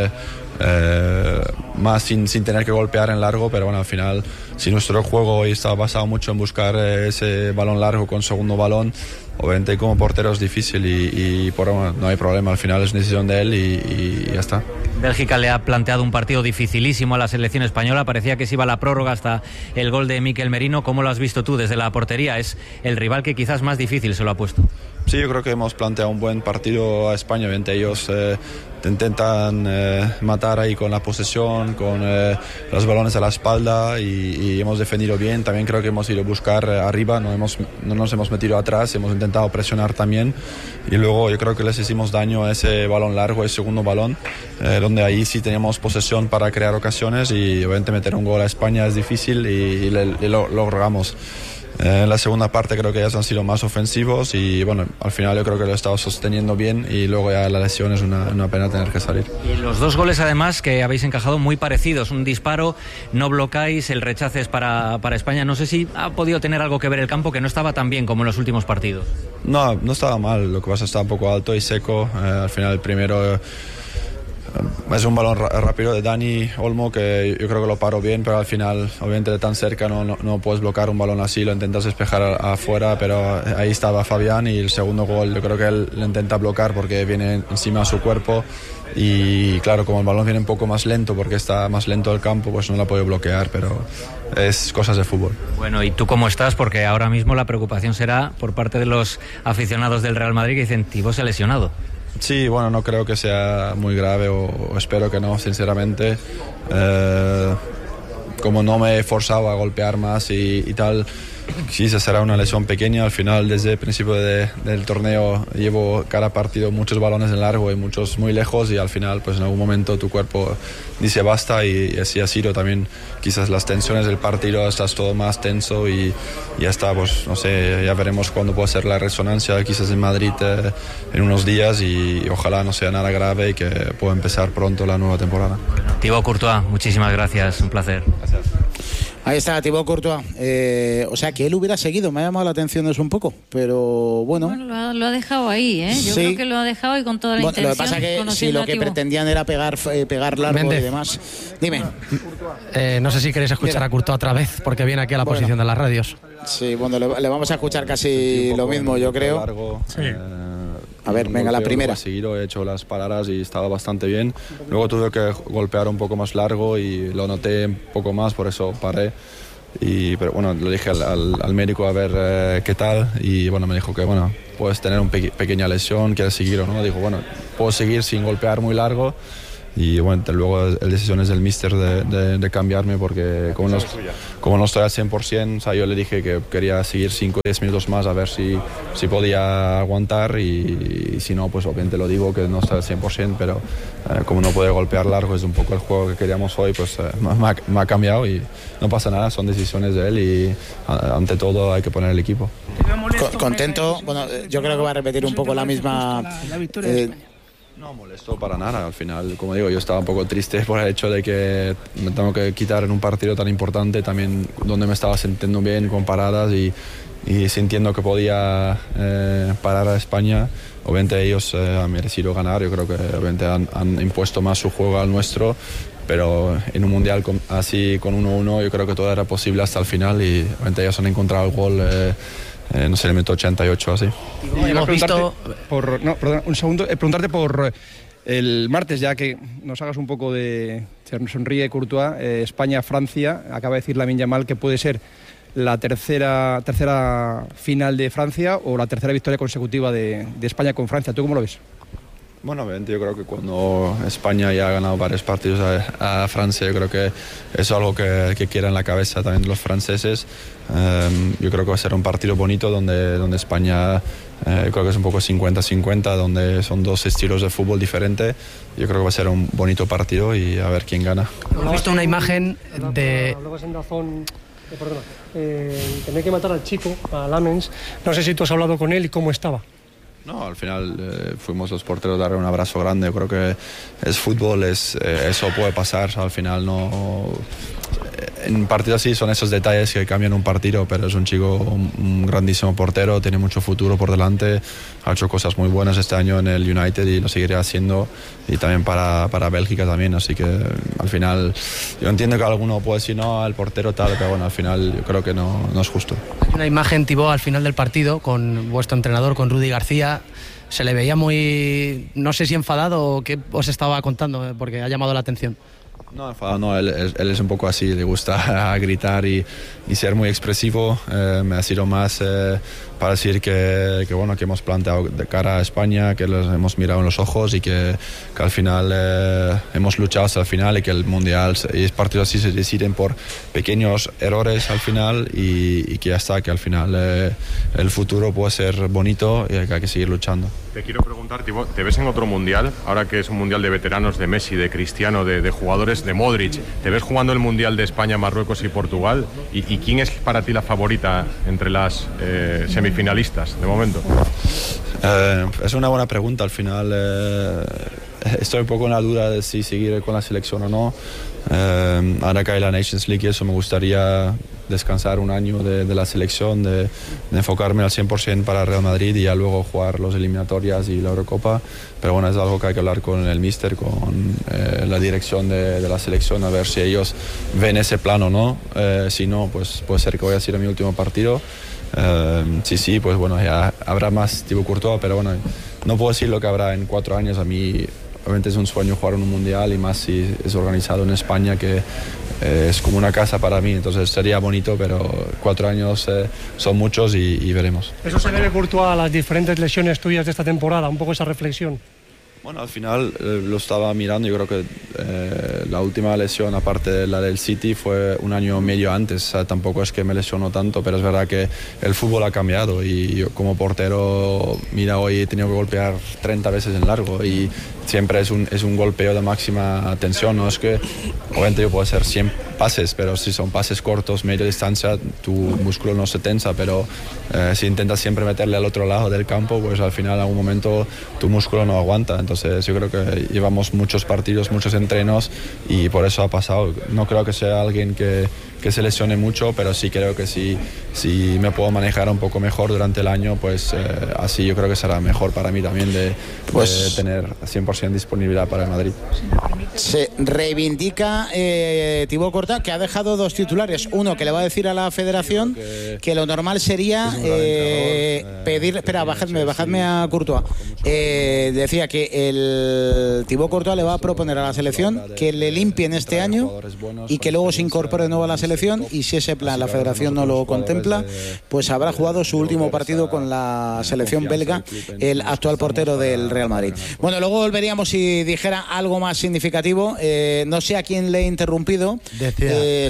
más sin tener que golpear en largo. Pero bueno, al final, si nuestro juego hoy está basado mucho en buscar ese balón largo con segundo balón, obviamente como portero es difícil bueno, no hay problema. Al final es una decisión de él y ya está. Bélgica le ha planteado un partido dificilísimo a la selección española, parecía que se iba a la prórroga hasta el gol de Mikel Merino. ¿Cómo lo has visto tú desde la portería? Es el rival que quizás más difícil se lo ha puesto. Sí, yo creo que hemos planteado un buen partido a España. Obviamente ellos te intentan matar ahí con la posesión, con los balones a la espalda y hemos defendido bien. También creo que hemos ido a buscar arriba, no nos hemos metido atrás, hemos intentado presionar también. Y luego yo creo que les hicimos daño a ese balón largo, el segundo balón, donde ahí sí teníamos posesión para crear ocasiones y obviamente meter un gol a España es difícil y lo logramos. En la segunda parte creo que ellos han sido más ofensivos y bueno, al final yo creo que lo he estado sosteniendo bien y luego ya la lesión es una pena tener que salir. Y los dos goles además que habéis encajado muy parecidos, un disparo, no blocáis, el rechace es para España. No sé si ha podido tener algo que ver el campo, que no estaba tan bien como en los últimos partidos. No estaba mal, lo que pasa estaba un poco alto y seco. Al final el primero es un balón rápido de Dani Olmo que yo creo que lo paró bien, pero al final obviamente de tan cerca no puedes bloquear un balón así, lo intentas despejar afuera, pero ahí estaba Fabián y el segundo gol yo creo que él lo intenta bloquear porque viene encima de su cuerpo y claro, como el balón viene un poco más lento porque está más lento el campo, pues no la puedo bloquear, pero es cosas de fútbol. Bueno, ¿y tú cómo estás? Porque ahora mismo la preocupación será por parte de los aficionados del Real Madrid que dicen, Thibaut se ha lesionado. Sí, bueno, no creo que sea muy grave o espero que no, sinceramente. Como no me he forzado a golpear más y tal, quizás será una lesión pequeña. Al final, desde el principio del torneo, llevo cada partido muchos balones en largo y muchos muy lejos, y al final, pues en algún momento tu cuerpo dice basta, y así ha sido también. Quizás las tensiones del partido, estás todo más tenso y ya está, pues no sé, ya veremos cuándo puede ser la resonancia, quizás en Madrid en unos días, y ojalá no sea nada grave y que pueda empezar pronto la nueva temporada. Thibaut Courtois, muchísimas gracias, un placer. Gracias. Ahí está Thibaut Courtois. O sea, que él hubiera seguido, me ha llamado la atención eso un poco, pero bueno. Lo ha dejado ahí, ¿eh? Yo creo que lo ha dejado y con toda la intención. Lo que pasa es que si lo que pretendían era pegar largo Méndez. y demás. Dime. No sé si queréis escuchar a Courtois otra vez, porque viene aquí a la posición de las radios. Sí, bueno, le vamos a escuchar casi lo mismo, yo creo. Largo, a ver, venga, la primera. He hecho las paradas y estaba bastante bien. Luego tuve que golpear un poco más largo y lo noté un poco más, por eso paré. Pero bueno, lo dije al médico a ver qué tal, y bueno, me dijo que bueno, puedes tener una pequeña lesión, ¿quieres seguir o no? Digo, bueno, puedo seguir sin golpear muy largo. Y bueno, luego la decisión es del míster de cambiarme, porque como no estoy al 100%, o sea, yo le dije que quería seguir 5 o 10 minutos más a ver si podía aguantar, y si no, pues obviamente lo digo que no estoy al 100%, pero como no puede golpear largo, es un poco el juego que queríamos hoy, pues me ha cambiado y no pasa nada, son decisiones de él, y ante todo hay que poner el equipo. Contento, bueno, yo creo que va a repetir un poco la misma... No molesto para nada, al final, como digo, yo estaba un poco triste por el hecho de que me tengo que quitar en un partido tan importante, también donde me estaba sintiendo bien con paradas y sintiendo que podía parar a España. Obviamente ellos han merecido ganar, yo creo que obviamente han impuesto más su juego al nuestro, pero en un mundial así con 1-1 yo creo que todo era posible hasta el final, y obviamente ellos han encontrado el gol. No sé, el minuto 88 así. Hemos visto... un segundo. Preguntarte por el martes, ya que nos hagas un poco de... Sonríe Courtois, España-Francia. Acaba de decir Lamine Yamal que puede ser la tercera final de Francia o la tercera victoria consecutiva de España con Francia. ¿Tú cómo lo ves? Bueno, obviamente yo creo que cuando España ya ha ganado varios partidos a Francia, yo creo que es algo que quiera en la cabeza también de los franceses. Yo creo que va a ser un partido bonito donde España, yo creo que es un poco 50-50, donde son dos estilos de fútbol diferentes. Yo creo que va a ser un bonito partido y a ver quién gana. Hemos visto una imagen de... Hablabas en Dazón, tener que matar al chico, a Lamens. No sé si tú has hablado con él y cómo estaba. No, al final fuimos los porteros a darle un abrazo grande. Yo creo que es fútbol, eso puede pasar. Al final no... En partidos así son esos detalles que cambian un partido, pero es un chico, un grandísimo portero, tiene mucho futuro por delante, ha hecho cosas muy buenas este año en el United y lo seguirá haciendo, y también para Bélgica también, así que al final yo entiendo que alguno puede decir no, el portero tal, pero bueno, al final yo creo que no es justo. Hay una imagen, Thibaut, al final del partido con vuestro entrenador, con Rudy García. Se le veía muy, no sé si enfadado o qué os estaba contando, porque ha llamado la atención. No, enfadado no, él es un poco así, le gusta gritar y ser muy expresivo. Me ha sido más para decir que bueno, que hemos planteado de cara a España, que los hemos mirado en los ojos y que al final hemos luchado hasta el final, y que el Mundial y los partidos así se deciden por pequeños errores al final, y que ya está, que al final el futuro puede ser bonito y que hay que seguir luchando. Te quiero preguntar, Thibaut, ¿te ves en otro mundial? Ahora que es un mundial de veteranos, de Messi, de Cristiano, de jugadores, de Modric, ¿te ves jugando el mundial de España, Marruecos y Portugal? ¿Y quién es para ti la favorita entre las semifinalistas de momento? Es una buena pregunta. Al final estoy un poco en la duda de si seguir con la selección o no. Ahora que hay la Nations League, eso me gustaría descansar un año de la selección, de enfocarme al 100% para Real Madrid y ya luego jugar los eliminatorias y la Eurocopa. Pero bueno, es algo que hay que hablar con el míster, con la dirección de la selección, a ver si ellos ven ese plan o no. Si no, pues puede ser que voy a ir a mi último partido. Sí, pues bueno, ya habrá más Thibaut Courtois, pero bueno, no puedo decir lo que habrá en 4 años. A mí obviamente es un sueño jugar en un mundial, y más si es organizado en España, que es como una casa para mí, entonces sería bonito, pero 4 años son muchos y veremos. ¿Eso se debe, Courtois, a las diferentes lesiones tuyas de esta temporada? Un poco esa reflexión. Bueno, al final lo estaba mirando. Yo creo que la última lesión, aparte de la del City, fue un año y medio antes. O sea, tampoco es que me lesionó tanto, pero es verdad que el fútbol ha cambiado y yo como portero, mira, hoy he tenido que golpear 30 veces en largo y siempre es un golpeo de máxima tensión. No es que, obviamente yo puedo hacer 100 pases, pero si son pases cortos, media distancia, tu músculo no se tensa, pero si intentas siempre meterle al otro lado del campo, pues al final en algún momento tu músculo no aguanta. Entonces yo creo que llevamos muchos partidos, muchos entrenos y por eso ha pasado. No creo que sea alguien que se lesione mucho, pero sí creo que si me puedo manejar un poco mejor durante el año, pues así yo creo que será mejor para mí también de tener 100% disponibilidad para el Madrid. Se reivindica Thibaut Courtois, que ha dejado 2 titulares. Uno que le va a decir a la federación que lo normal sería pedir... Espera, bajadme a Courtois. Decía que el Thibaut Courtois le va a proponer a la selección que le limpien este año y que luego se incorpore de nuevo a la selección, y si ese plan la federación no lo contempla, pues habrá jugado su último partido con la selección belga, el actual portero del Real Madrid. Bueno, luego volveríamos si dijera algo más significativo. No sé a quién le he interrumpido. Decía,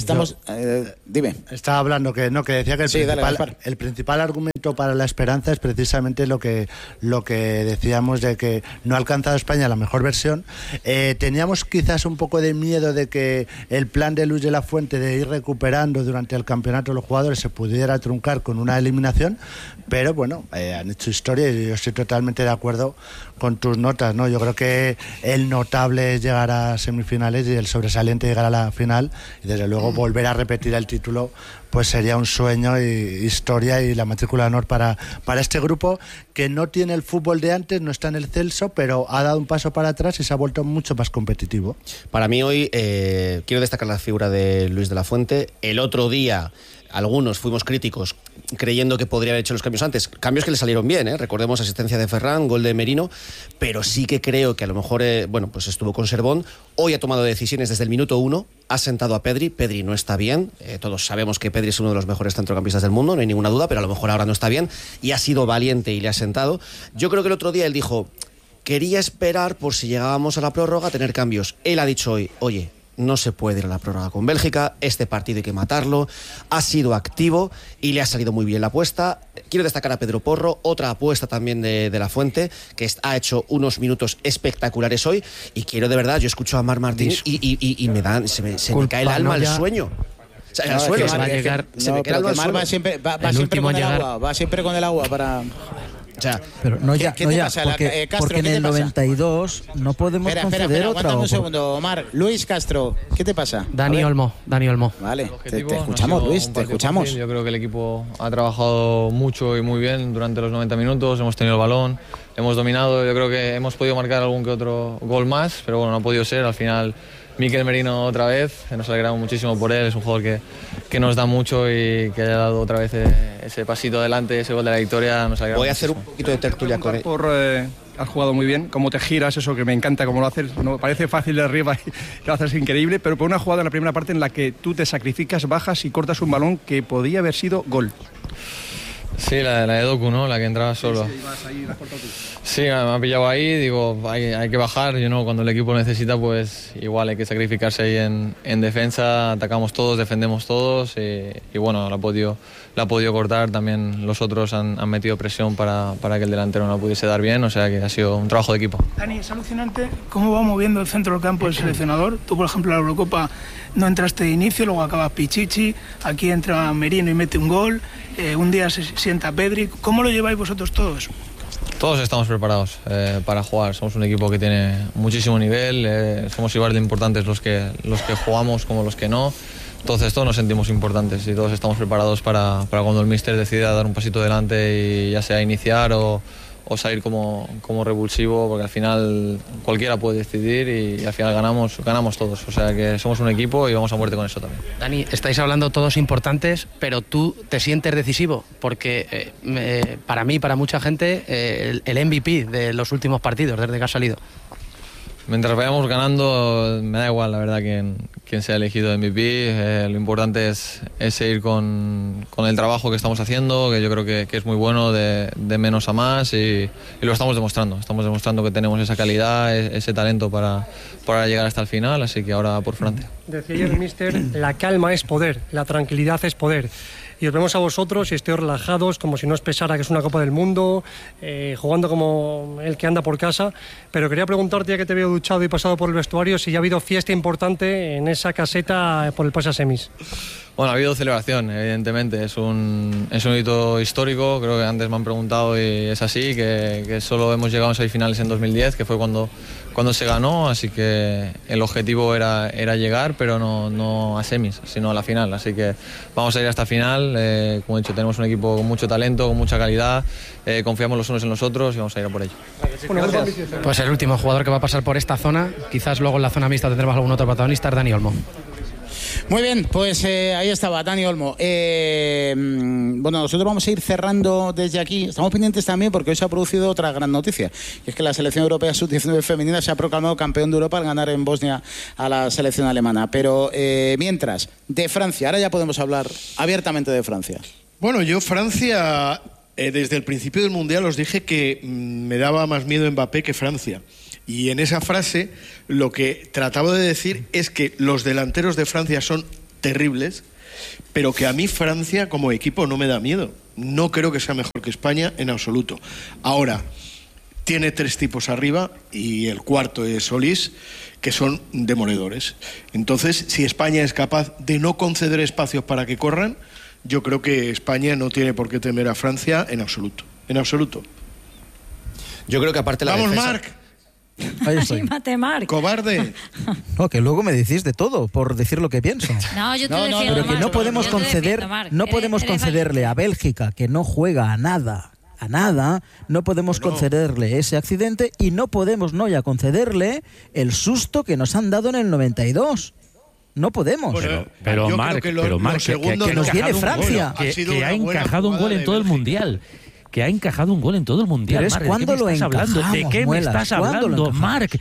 dime. Estaba hablando que decía que el principal argumento para la esperanza es precisamente lo que decíamos, de que no ha alcanzado España la mejor versión. Teníamos quizás un poco de miedo de que el plan de Luis de la Fuente de ir recuperando durante el campeonato los jugadores se pudiera truncar con una eliminación, pero bueno, han hecho historia y yo estoy totalmente de acuerdo con tus notas, ¿no? Yo creo que el notable es llegar a semifinales y el sobresaliente llegar a la final, y desde luego volver a repetir el título pues sería un sueño y historia y la matrícula de honor para este grupo que no tiene el fútbol de antes, no está en el Celso, pero ha dado un paso para atrás y se ha vuelto mucho más competitivo. Para mí hoy quiero destacar la figura de Luis de la Fuente. El otro día algunos fuimos críticos creyendo que podría haber hecho los cambios antes, cambios que le salieron bien, recordemos asistencia de Ferran, gol de Merino, pero sí que creo que a lo mejor pues estuvo con Servón. Hoy ha tomado decisiones desde el minuto 1, ha sentado a Pedri no está bien, todos sabemos que Pedri es uno de los mejores centrocampistas del mundo, no hay ninguna duda, pero a lo mejor ahora no está bien, y ha sido valiente y le ha sentado. Yo creo que el otro día él dijo, quería esperar por si llegábamos a la prórroga a tener cambios. Él ha dicho hoy, oye, no se puede ir a la prórroga con Bélgica, este partido hay que matarlo. Ha sido activo y le ha salido muy bien la apuesta. Quiero destacar a Pedro Porro, otra apuesta también de la Fuente, que ha hecho unos minutos espectaculares hoy, y quiero de verdad, yo escucho a Marc Martín y se me cae el alma al sueño. O sea, al suelo, se me cae el alma al suelo. Va siempre con el agua para... O sea, pero ¿qué te pasa? Porque en el 92 no podemos conceder otra. Un segundo, Omar. Luis Castro, ¿qué te pasa? Dani Olmo. Vale, te escuchamos, Luis, te escuchamos. Yo creo que el equipo ha trabajado mucho y muy bien durante los 90 minutos, hemos tenido el balón, hemos dominado, yo creo que hemos podido marcar algún que otro gol más, pero bueno, no ha podido ser, al final... Mikel Merino otra vez, nos alegramos muchísimo por él, es un jugador que nos da mucho y que haya dado otra vez ese pasito adelante, ese gol de la victoria, nos alegramos. Voy a hacer un poquito de tertulia con él. Has jugado muy bien, cómo te giras, eso que me encanta, cómo lo haces, no, parece fácil de arriba y lo haces increíble, pero por una jugada en la primera parte en la que tú te sacrificas, bajas y cortas un balón que podía haber sido gol. Sí, la de Doku, ¿no? La que entraba solo. Sí, me ha pillado ahí, digo, hay que bajar. Yo no, cuando el equipo necesita, pues igual hay que sacrificarse ahí en defensa. Atacamos todos, defendemos todos y bueno, la ha podido cortar. También los otros han metido presión para que el delantero no la pudiese dar bien. O sea que ha sido un trabajo de equipo. Dani, es alucinante cómo va moviendo el centro del campo el seleccionador. Tú, por ejemplo, en la Eurocopa no entraste de inicio, luego acaba Pichichi, aquí entra Merino y mete un gol, un día se sienta Pedri. ¿Cómo lo lleváis vosotros todos? Todos estamos preparados para jugar, somos un equipo que tiene muchísimo nivel, somos igual de importantes los que jugamos como los que no, entonces todos nos sentimos importantes y todos estamos preparados para cuando el míster decida dar un pasito adelante y ya sea iniciar o salir como revulsivo, porque al final cualquiera puede decidir y al final ganamos todos, o sea que somos un equipo y vamos a muerte con eso también. Dani, estáis hablando todos importantes, pero tú te sientes decisivo, porque para mí, para mucha gente, el MVP de los últimos partidos desde que has salido. mientras vayamos ganando, me da igual, la verdad, quién sea elegido MVP. Lo importante es seguir con el trabajo que estamos haciendo, que yo creo que es muy bueno, de menos a más, y lo estamos demostrando. Estamos demostrando que tenemos esa calidad, ese talento para llegar hasta el final, así que ahora por Francia. Decía ayer el míster, la calma es poder, la tranquilidad es poder. Y os vemos a vosotros y estéis relajados, como si no os pesara que es una Copa del Mundo, jugando como el que anda por casa. Pero quería preguntarte, ya que te veo duchado y pasado por el vestuario, si ya ha habido fiesta importante en esa caseta por el pase a semis. Bueno, ha habido celebración, evidentemente. Es un hito histórico, creo que antes me han preguntado y es así, que solo hemos llegado a semifinales en 2010, que fue cuando se ganó, así que el objetivo era llegar, pero no a semis, sino a la final. Así que vamos a ir hasta final. Como he dicho, tenemos un equipo con mucho talento, con mucha calidad, confiamos los unos en los otros y vamos a ir a por ello. Pues el último jugador que va a pasar por esta zona, quizás luego en la zona mixta tendremos algún otro protagonista, es Dani Olmo. Muy bien, pues ahí estaba Dani Olmo. Bueno, nosotros vamos a ir cerrando desde aquí. Estamos pendientes también porque hoy se ha producido otra gran noticia, y es que la selección europea sub-19 femenina se ha proclamado campeón de Europa al ganar en Bosnia a la selección alemana. Pero mientras, de Francia, ahora ya podemos hablar abiertamente de Francia. Bueno, yo Francia, desde el principio del Mundial os dije que me daba más miedo Mbappé que Francia. Y en esa frase lo que trataba de decir es que los delanteros de Francia son terribles, pero que a mí Francia como equipo no me da miedo. No creo que sea mejor que España en absoluto. Ahora, tiene 3 tipos arriba y el cuarto es Solís, que son demoledores. Entonces, si España es capaz de no conceder espacios para que corran, yo creo que España no tiene por qué temer a Francia en absoluto. En absoluto. Yo creo que aparte la ¡Vamos, defensa... Marc! Ahí estoy. Anímate, Marc. ¡Cobarde! No, que luego me decís de todo por decir lo que pienso. No, yo te defiendo, pero que Marc. no podemos Yo te conceder, defiendo, Marc. no podemos Eres concederle a Bélgica, que no juega a nada, no podemos concederle ese accidente, y no podemos no ya concederle el susto que nos han dado en el 92. No podemos. Pero Marc, que nos viene Francia. Que ha encajado un gol en todo el Mundial. Que ha encajado un gol en todo el Mundial. Pero es Marc, cuando lo encajamos, ¿de qué me estás hablando, Marc?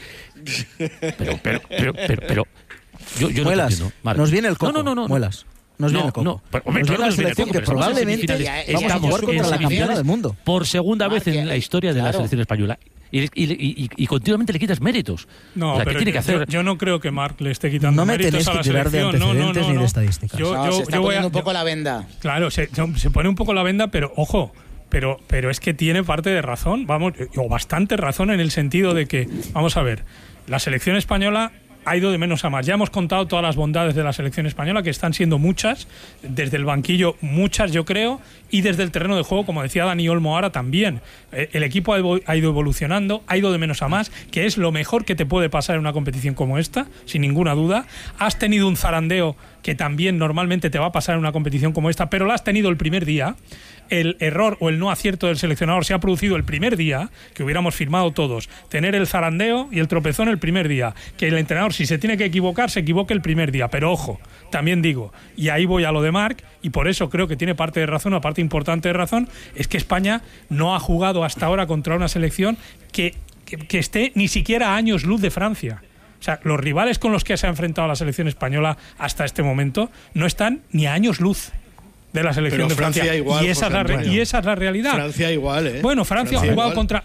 Pero yo no Muelas, entiendo, Marc. nos viene el coco. No. Muelas. Nos viene el coco. Nos viene la selección que probablemente vamos a jugar contra la campeona del mundo. Por segunda vez en la historia de la selección española. Y continuamente le quitas méritos. No, o sea, pero ¿qué tiene que hacer? yo no creo que Marc le esté quitando méritos tenéis a la que tirar selección. de antecedentes ni de estadísticas. Se está poniendo un poco la venda. Claro, se pone un poco la venda, pero ojo. Pero es que tiene parte de razón, vamos, o bastante razón, en el sentido de que, vamos a ver, la selección española ha ido de menos a más. Ya hemos contado todas las bondades de la selección española, que están siendo muchas, desde el banquillo muchas, yo creo, y desde el terreno de juego, como decía Dani Olmo ahora también. El equipo ha ido evolucionando, ha ido de menos a más, que es lo mejor que te puede pasar en una competición como esta, sin ninguna duda. Has tenido un zarandeo que también normalmente te va a pasar en una competición como esta, pero lo has tenido el primer día. El error o el no acierto del seleccionador se ha producido el primer día, que hubiéramos firmado todos, tener el zarandeo y el tropezón el primer día, que el entrenador, si se tiene que equivocar, se equivoque el primer día, pero ojo, también digo, y ahí voy a lo de Marc, y por eso creo que tiene parte de razón, una parte importante de razón, es que España no ha jugado hasta ahora contra una selección que esté ni siquiera a años luz de Francia. O sea, los rivales con los que se ha enfrentado la selección española hasta este momento no están ni a años luz de la selección de Francia. Igual, y esa es la realidad. Francia igual, ¿eh? Bueno, Francia ha jugado contra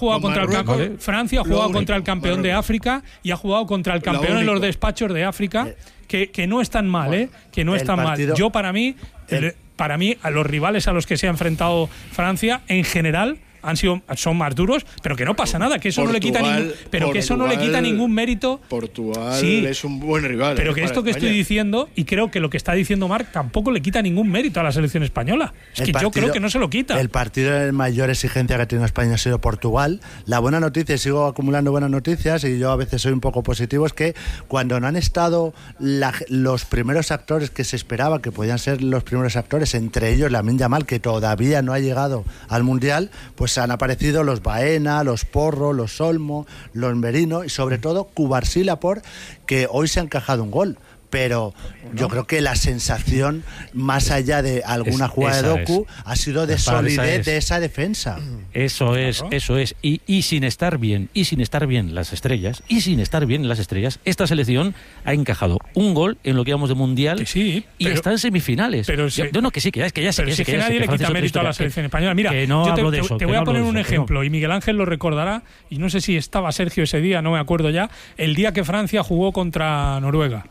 el campeón de África y ha jugado contra el campeón en los despachos de África, que no están mal, ¿eh? Que no están mal. Yo para mí a los rivales a los que se ha enfrentado Francia en general son más duros, pero que no pasa nada, que eso no le quita ningún mérito. Portugal sí, es un buen rival. Pero que esto que España. estoy diciendo, y creo que lo que está diciendo Marc, tampoco le quita ningún mérito a la selección española. Yo creo que no se lo quita. El partido de mayor exigencia que ha tenido España ha sido Portugal. La buena noticia, y sigo acumulando buenas noticias, y yo a veces soy un poco positivo, es que cuando no han estado los primeros actores que se esperaba que podían ser los primeros actores, entre ellos Lamine Yamal, que todavía no ha llegado al Mundial, pues han aparecido los Baena, los Porro, los Olmo, los Merino y sobre todo Cubarsí Laporte, que hoy se ha encajado un gol. pero yo creo que la sensación, más allá de alguna jugada de Doku, ha sido de solidez de esa defensa. Eso es. Y sin estar bien las estrellas, esta selección ha encajado un gol en lo que llamamos de Mundial y está en semifinales. Pero nadie le quita mérito a la selección española. Mira, te voy a poner un ejemplo, y Miguel Ángel lo recordará, y no sé si estaba Sergio ese día, no me acuerdo ya, el día que Francia jugó contra Noruega.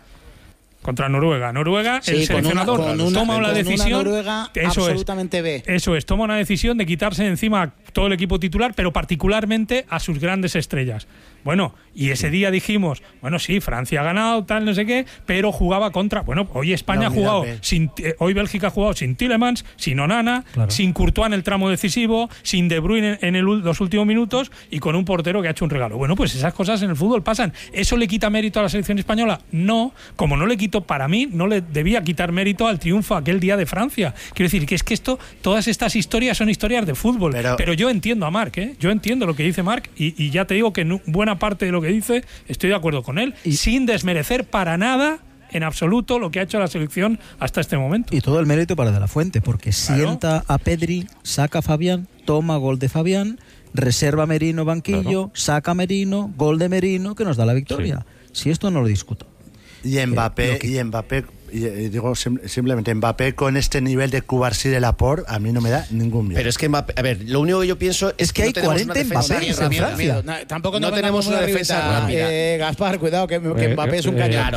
Noruega, el seleccionador toma la decisión. Noruega absolutamente B. Eso es, toma una decisión de quitarse de encima todo el equipo titular, pero particularmente a sus grandes estrellas. Bueno, y ese día dijimos, bueno, sí, Francia ha ganado, tal, no sé qué, pero jugaba contra. Bueno, hoy España ha jugado hoy Bélgica ha jugado sin Tielemans, sin Onana, sin Courtois en el tramo decisivo, sin De Bruyne en los últimos minutos y con un portero que ha hecho un regalo. Bueno, pues esas cosas en el fútbol pasan. ¿Eso le quita mérito a la selección española? No, como no le quito, para mí, no le debía quitar mérito al triunfo aquel día de Francia. Quiero decir que es que todas estas historias son historias de fútbol. Pero yo entiendo a Marc, yo entiendo lo que dice Marc y ya te digo que en buena parte de lo que dice estoy de acuerdo con él, sin desmerecer para nada en absoluto lo que ha hecho la selección hasta este momento. Y todo el mérito para De La Fuente, porque sienta a Pedri, saca a Fabián, toma gol de Fabián, reserva a Merino banquillo, saca a Merino, gol de Merino, que nos da la victoria. Si esto no lo discuto. Y Mbappé, digo simplemente Mbappé con este nivel de Cubarsí de Laporte, a mí no me da ningún miedo. Pero es que Mbappé, a ver, lo único que yo pienso es que hay 40 Mbappé en Francia. Tampoco no tenemos una defensa. Gaspar, cuidado que Mbappé es un cañón.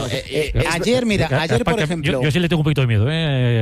Ayer por ejemplo. Yo sí le tengo un poquito de miedo,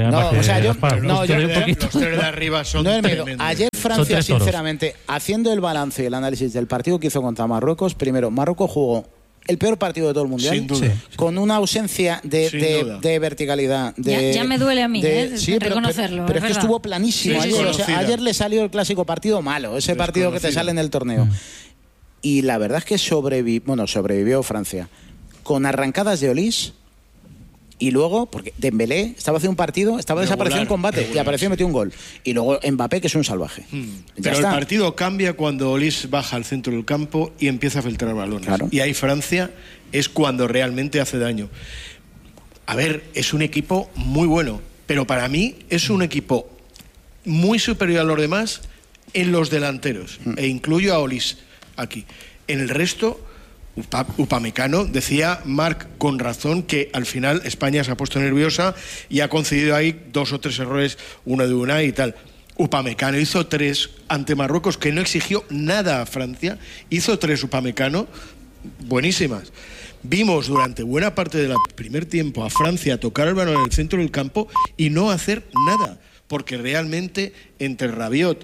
los tres de arriba son tremendos. Ayer Francia, sinceramente, haciendo el balance y el análisis del partido que hizo contra Marruecos, primero, Marruecos jugó el peor partido de todo el mundial, sin duda, con una ausencia de verticalidad. Ya me duele a mí reconocerlo. Pero es que estuvo planísimo ayer. Ayer le salió el clásico partido malo, ese partido que te sale en el torneo. Y la verdad es que sobrevivió Francia con arrancadas de Olís. Y luego, porque Dembélé estaba haciendo un partido, estaba desaparecido en combate y apareció y metió un gol. Y luego Mbappé, que es un salvaje. Pero el partido cambia cuando Olís baja al centro del campo y empieza a filtrar balones. Claro. Y ahí Francia es cuando realmente hace daño. A ver, es un equipo muy bueno, pero para mí es un equipo muy superior a los demás en los delanteros. E incluyo a Olís aquí. En el resto, Upamecano, decía Marc con razón que al final España se ha puesto nerviosa y ha concedido ahí 2 o 3 errores, uno de Unai y tal. Upamecano hizo 3 ante Marruecos, que no exigió nada a Francia, hizo 3 Upamecano buenísimas. Vimos durante buena parte del primer tiempo a Francia tocar el balón en el centro del campo y no hacer nada, porque realmente entre Rabiot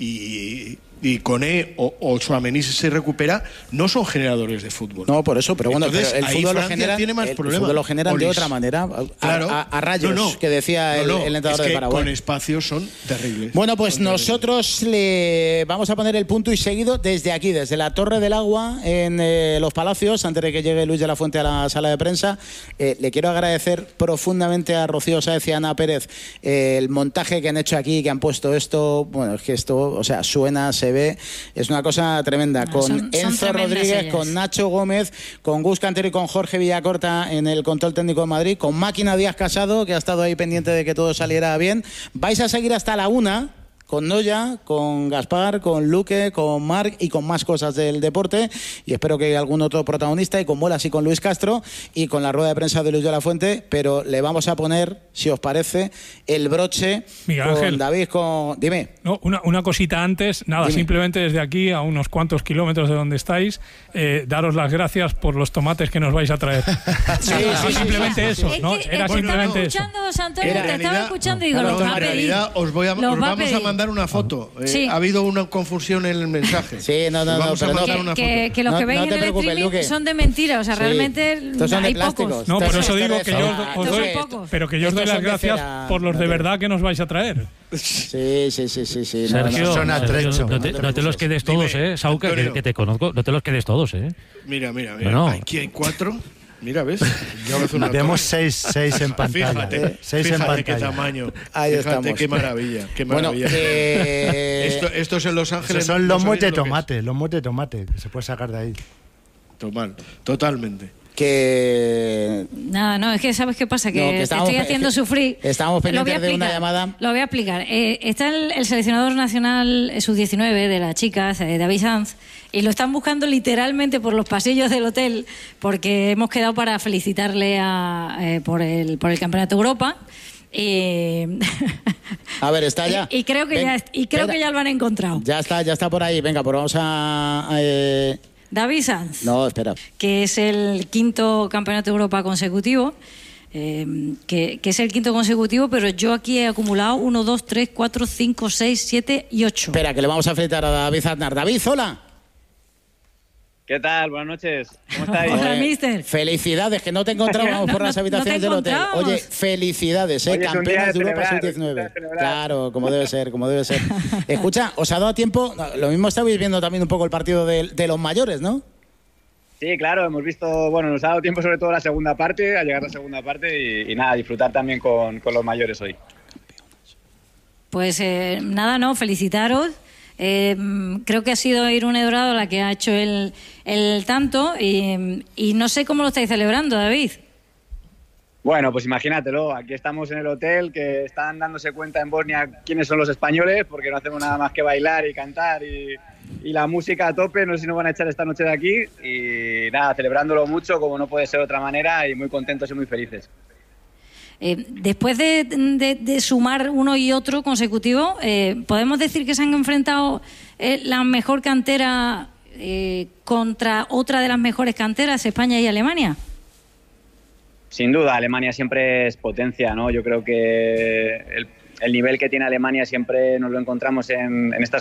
y Koné o Tchouaméni, si se recupera, no son generadores de fútbol. No, por eso, pero bueno, entonces, pero el fútbol lo generan de otra manera, a rayos, que decía el entrenador de Paraguay. Con espacios son terribles. Bueno, pues nosotros le vamos a poner el punto y seguido desde aquí, desde la Torre del Agua, en Los Palacios, antes de que llegue Luis de la Fuente a la sala de prensa. Le quiero agradecer profundamente a Rocío Sáez y a Ana Pérez el montaje que han hecho aquí, que han puesto esto. Bueno, es que esto, o sea, suena, se ve, es una cosa tremenda. Con Enzo Rodríguez, con Nacho Gómez, con Gus Cantero y con Jorge Villacorta en el control técnico de Madrid, con Máquina Díaz Casado, que ha estado ahí pendiente de que todo saliera bien. Vais a seguir hasta la 1 con Noya, con Gaspar, con Luque, con Marc y con más cosas del deporte, y espero que algún otro protagonista, y con Bolas y con Luis Castro y con la rueda de prensa de Luis de la Fuente, pero le vamos a poner, si os parece, el broche Miguel con Ángel. David, Dime. No, una cosita antes, nada, Dime. Simplemente desde aquí, a unos cuantos kilómetros de donde estáis, daros las gracias por los tomates que nos vais a traer. Simplemente eso, ¿no? Era simplemente eso. Antonio, te estaba escuchando y digo, los va a en pedir. realidad os vamos a mandar una foto. Ha habido una confusión en el mensaje. Sí, no, vamos a mandar una foto. Que los que veis en el streaming son de mentira, o sea, realmente hay pocos. No, por eso digo que yo os doy, pero que yo os doy las gracias por los de verdad que nos vais a traer. Sí. Sergio, no te los quedes todos, Sauca, que te conozco, no te los quedes todos, Mira. No. Aquí hay 4. Mira, ¿ves? Vemos 6 en pantalla. Fíjate, 6 en pantalla. Qué tamaño. Ahí Fíjate, estamos. qué maravilla. Bueno, Esto es en Los Ángeles. Son lomos de tomate, que se puede sacar de ahí. Totalmente. que... Nada, no, es que ¿sabes qué pasa? Que, No, que te estoy haciendo sufrir. Estábamos pendientes de una llamada. Lo voy a explicar. Está el seleccionador nacional sub-19 de las chicas, David Sanz, y lo están buscando literalmente por los pasillos del hotel, porque hemos quedado para felicitarle por el Campeonato de Europa. A ver, está ya. Y creo que ya lo han encontrado. Ya está por ahí. Venga, pues vamos a... David Sanz. No, espera. Que es el 5º Campeonato de Europa consecutivo. Que es el 5º consecutivo, pero yo aquí he acumulado 1, 2, 3, 4, 5, 6, 7 y 8. Espera, que le vamos a felicitar a David Aznar. David, hola. ¿Qué tal? Buenas noches. ¿Cómo estáis? Hola, mister. Felicidades, que no te encontrábamos por las habitaciones del hotel. Oye, felicidades, campeones de Europa Sub-19. Claro, como debe ser. Escucha, ¿os ha dado tiempo? Lo mismo estabais viendo también un poco el partido de los mayores, ¿no? Sí, claro, hemos visto, nos ha dado tiempo sobre todo la segunda parte, a llegar a la segunda parte y nada, disfrutar también con los mayores hoy. Pues nada, no, felicitaros. Creo que ha sido Irune Dorado la que ha hecho el tanto y no sé cómo lo estáis celebrando, David. Bueno, pues imagínatelo, aquí estamos en el hotel, que están dándose cuenta en Bosnia quiénes son los españoles, porque no hacemos nada más que bailar y cantar y la música a tope, no sé si nos van a echar esta noche de aquí y nada, celebrándolo mucho como no puede ser de otra manera y muy contentos y muy felices. Después de sumar uno y otro consecutivo, ¿podemos decir que se han enfrentado la mejor cantera contra otra de las mejores canteras, España y Alemania? Sin duda, Alemania siempre es potencia, ¿no? Yo creo que el nivel que tiene Alemania siempre nos lo encontramos en estas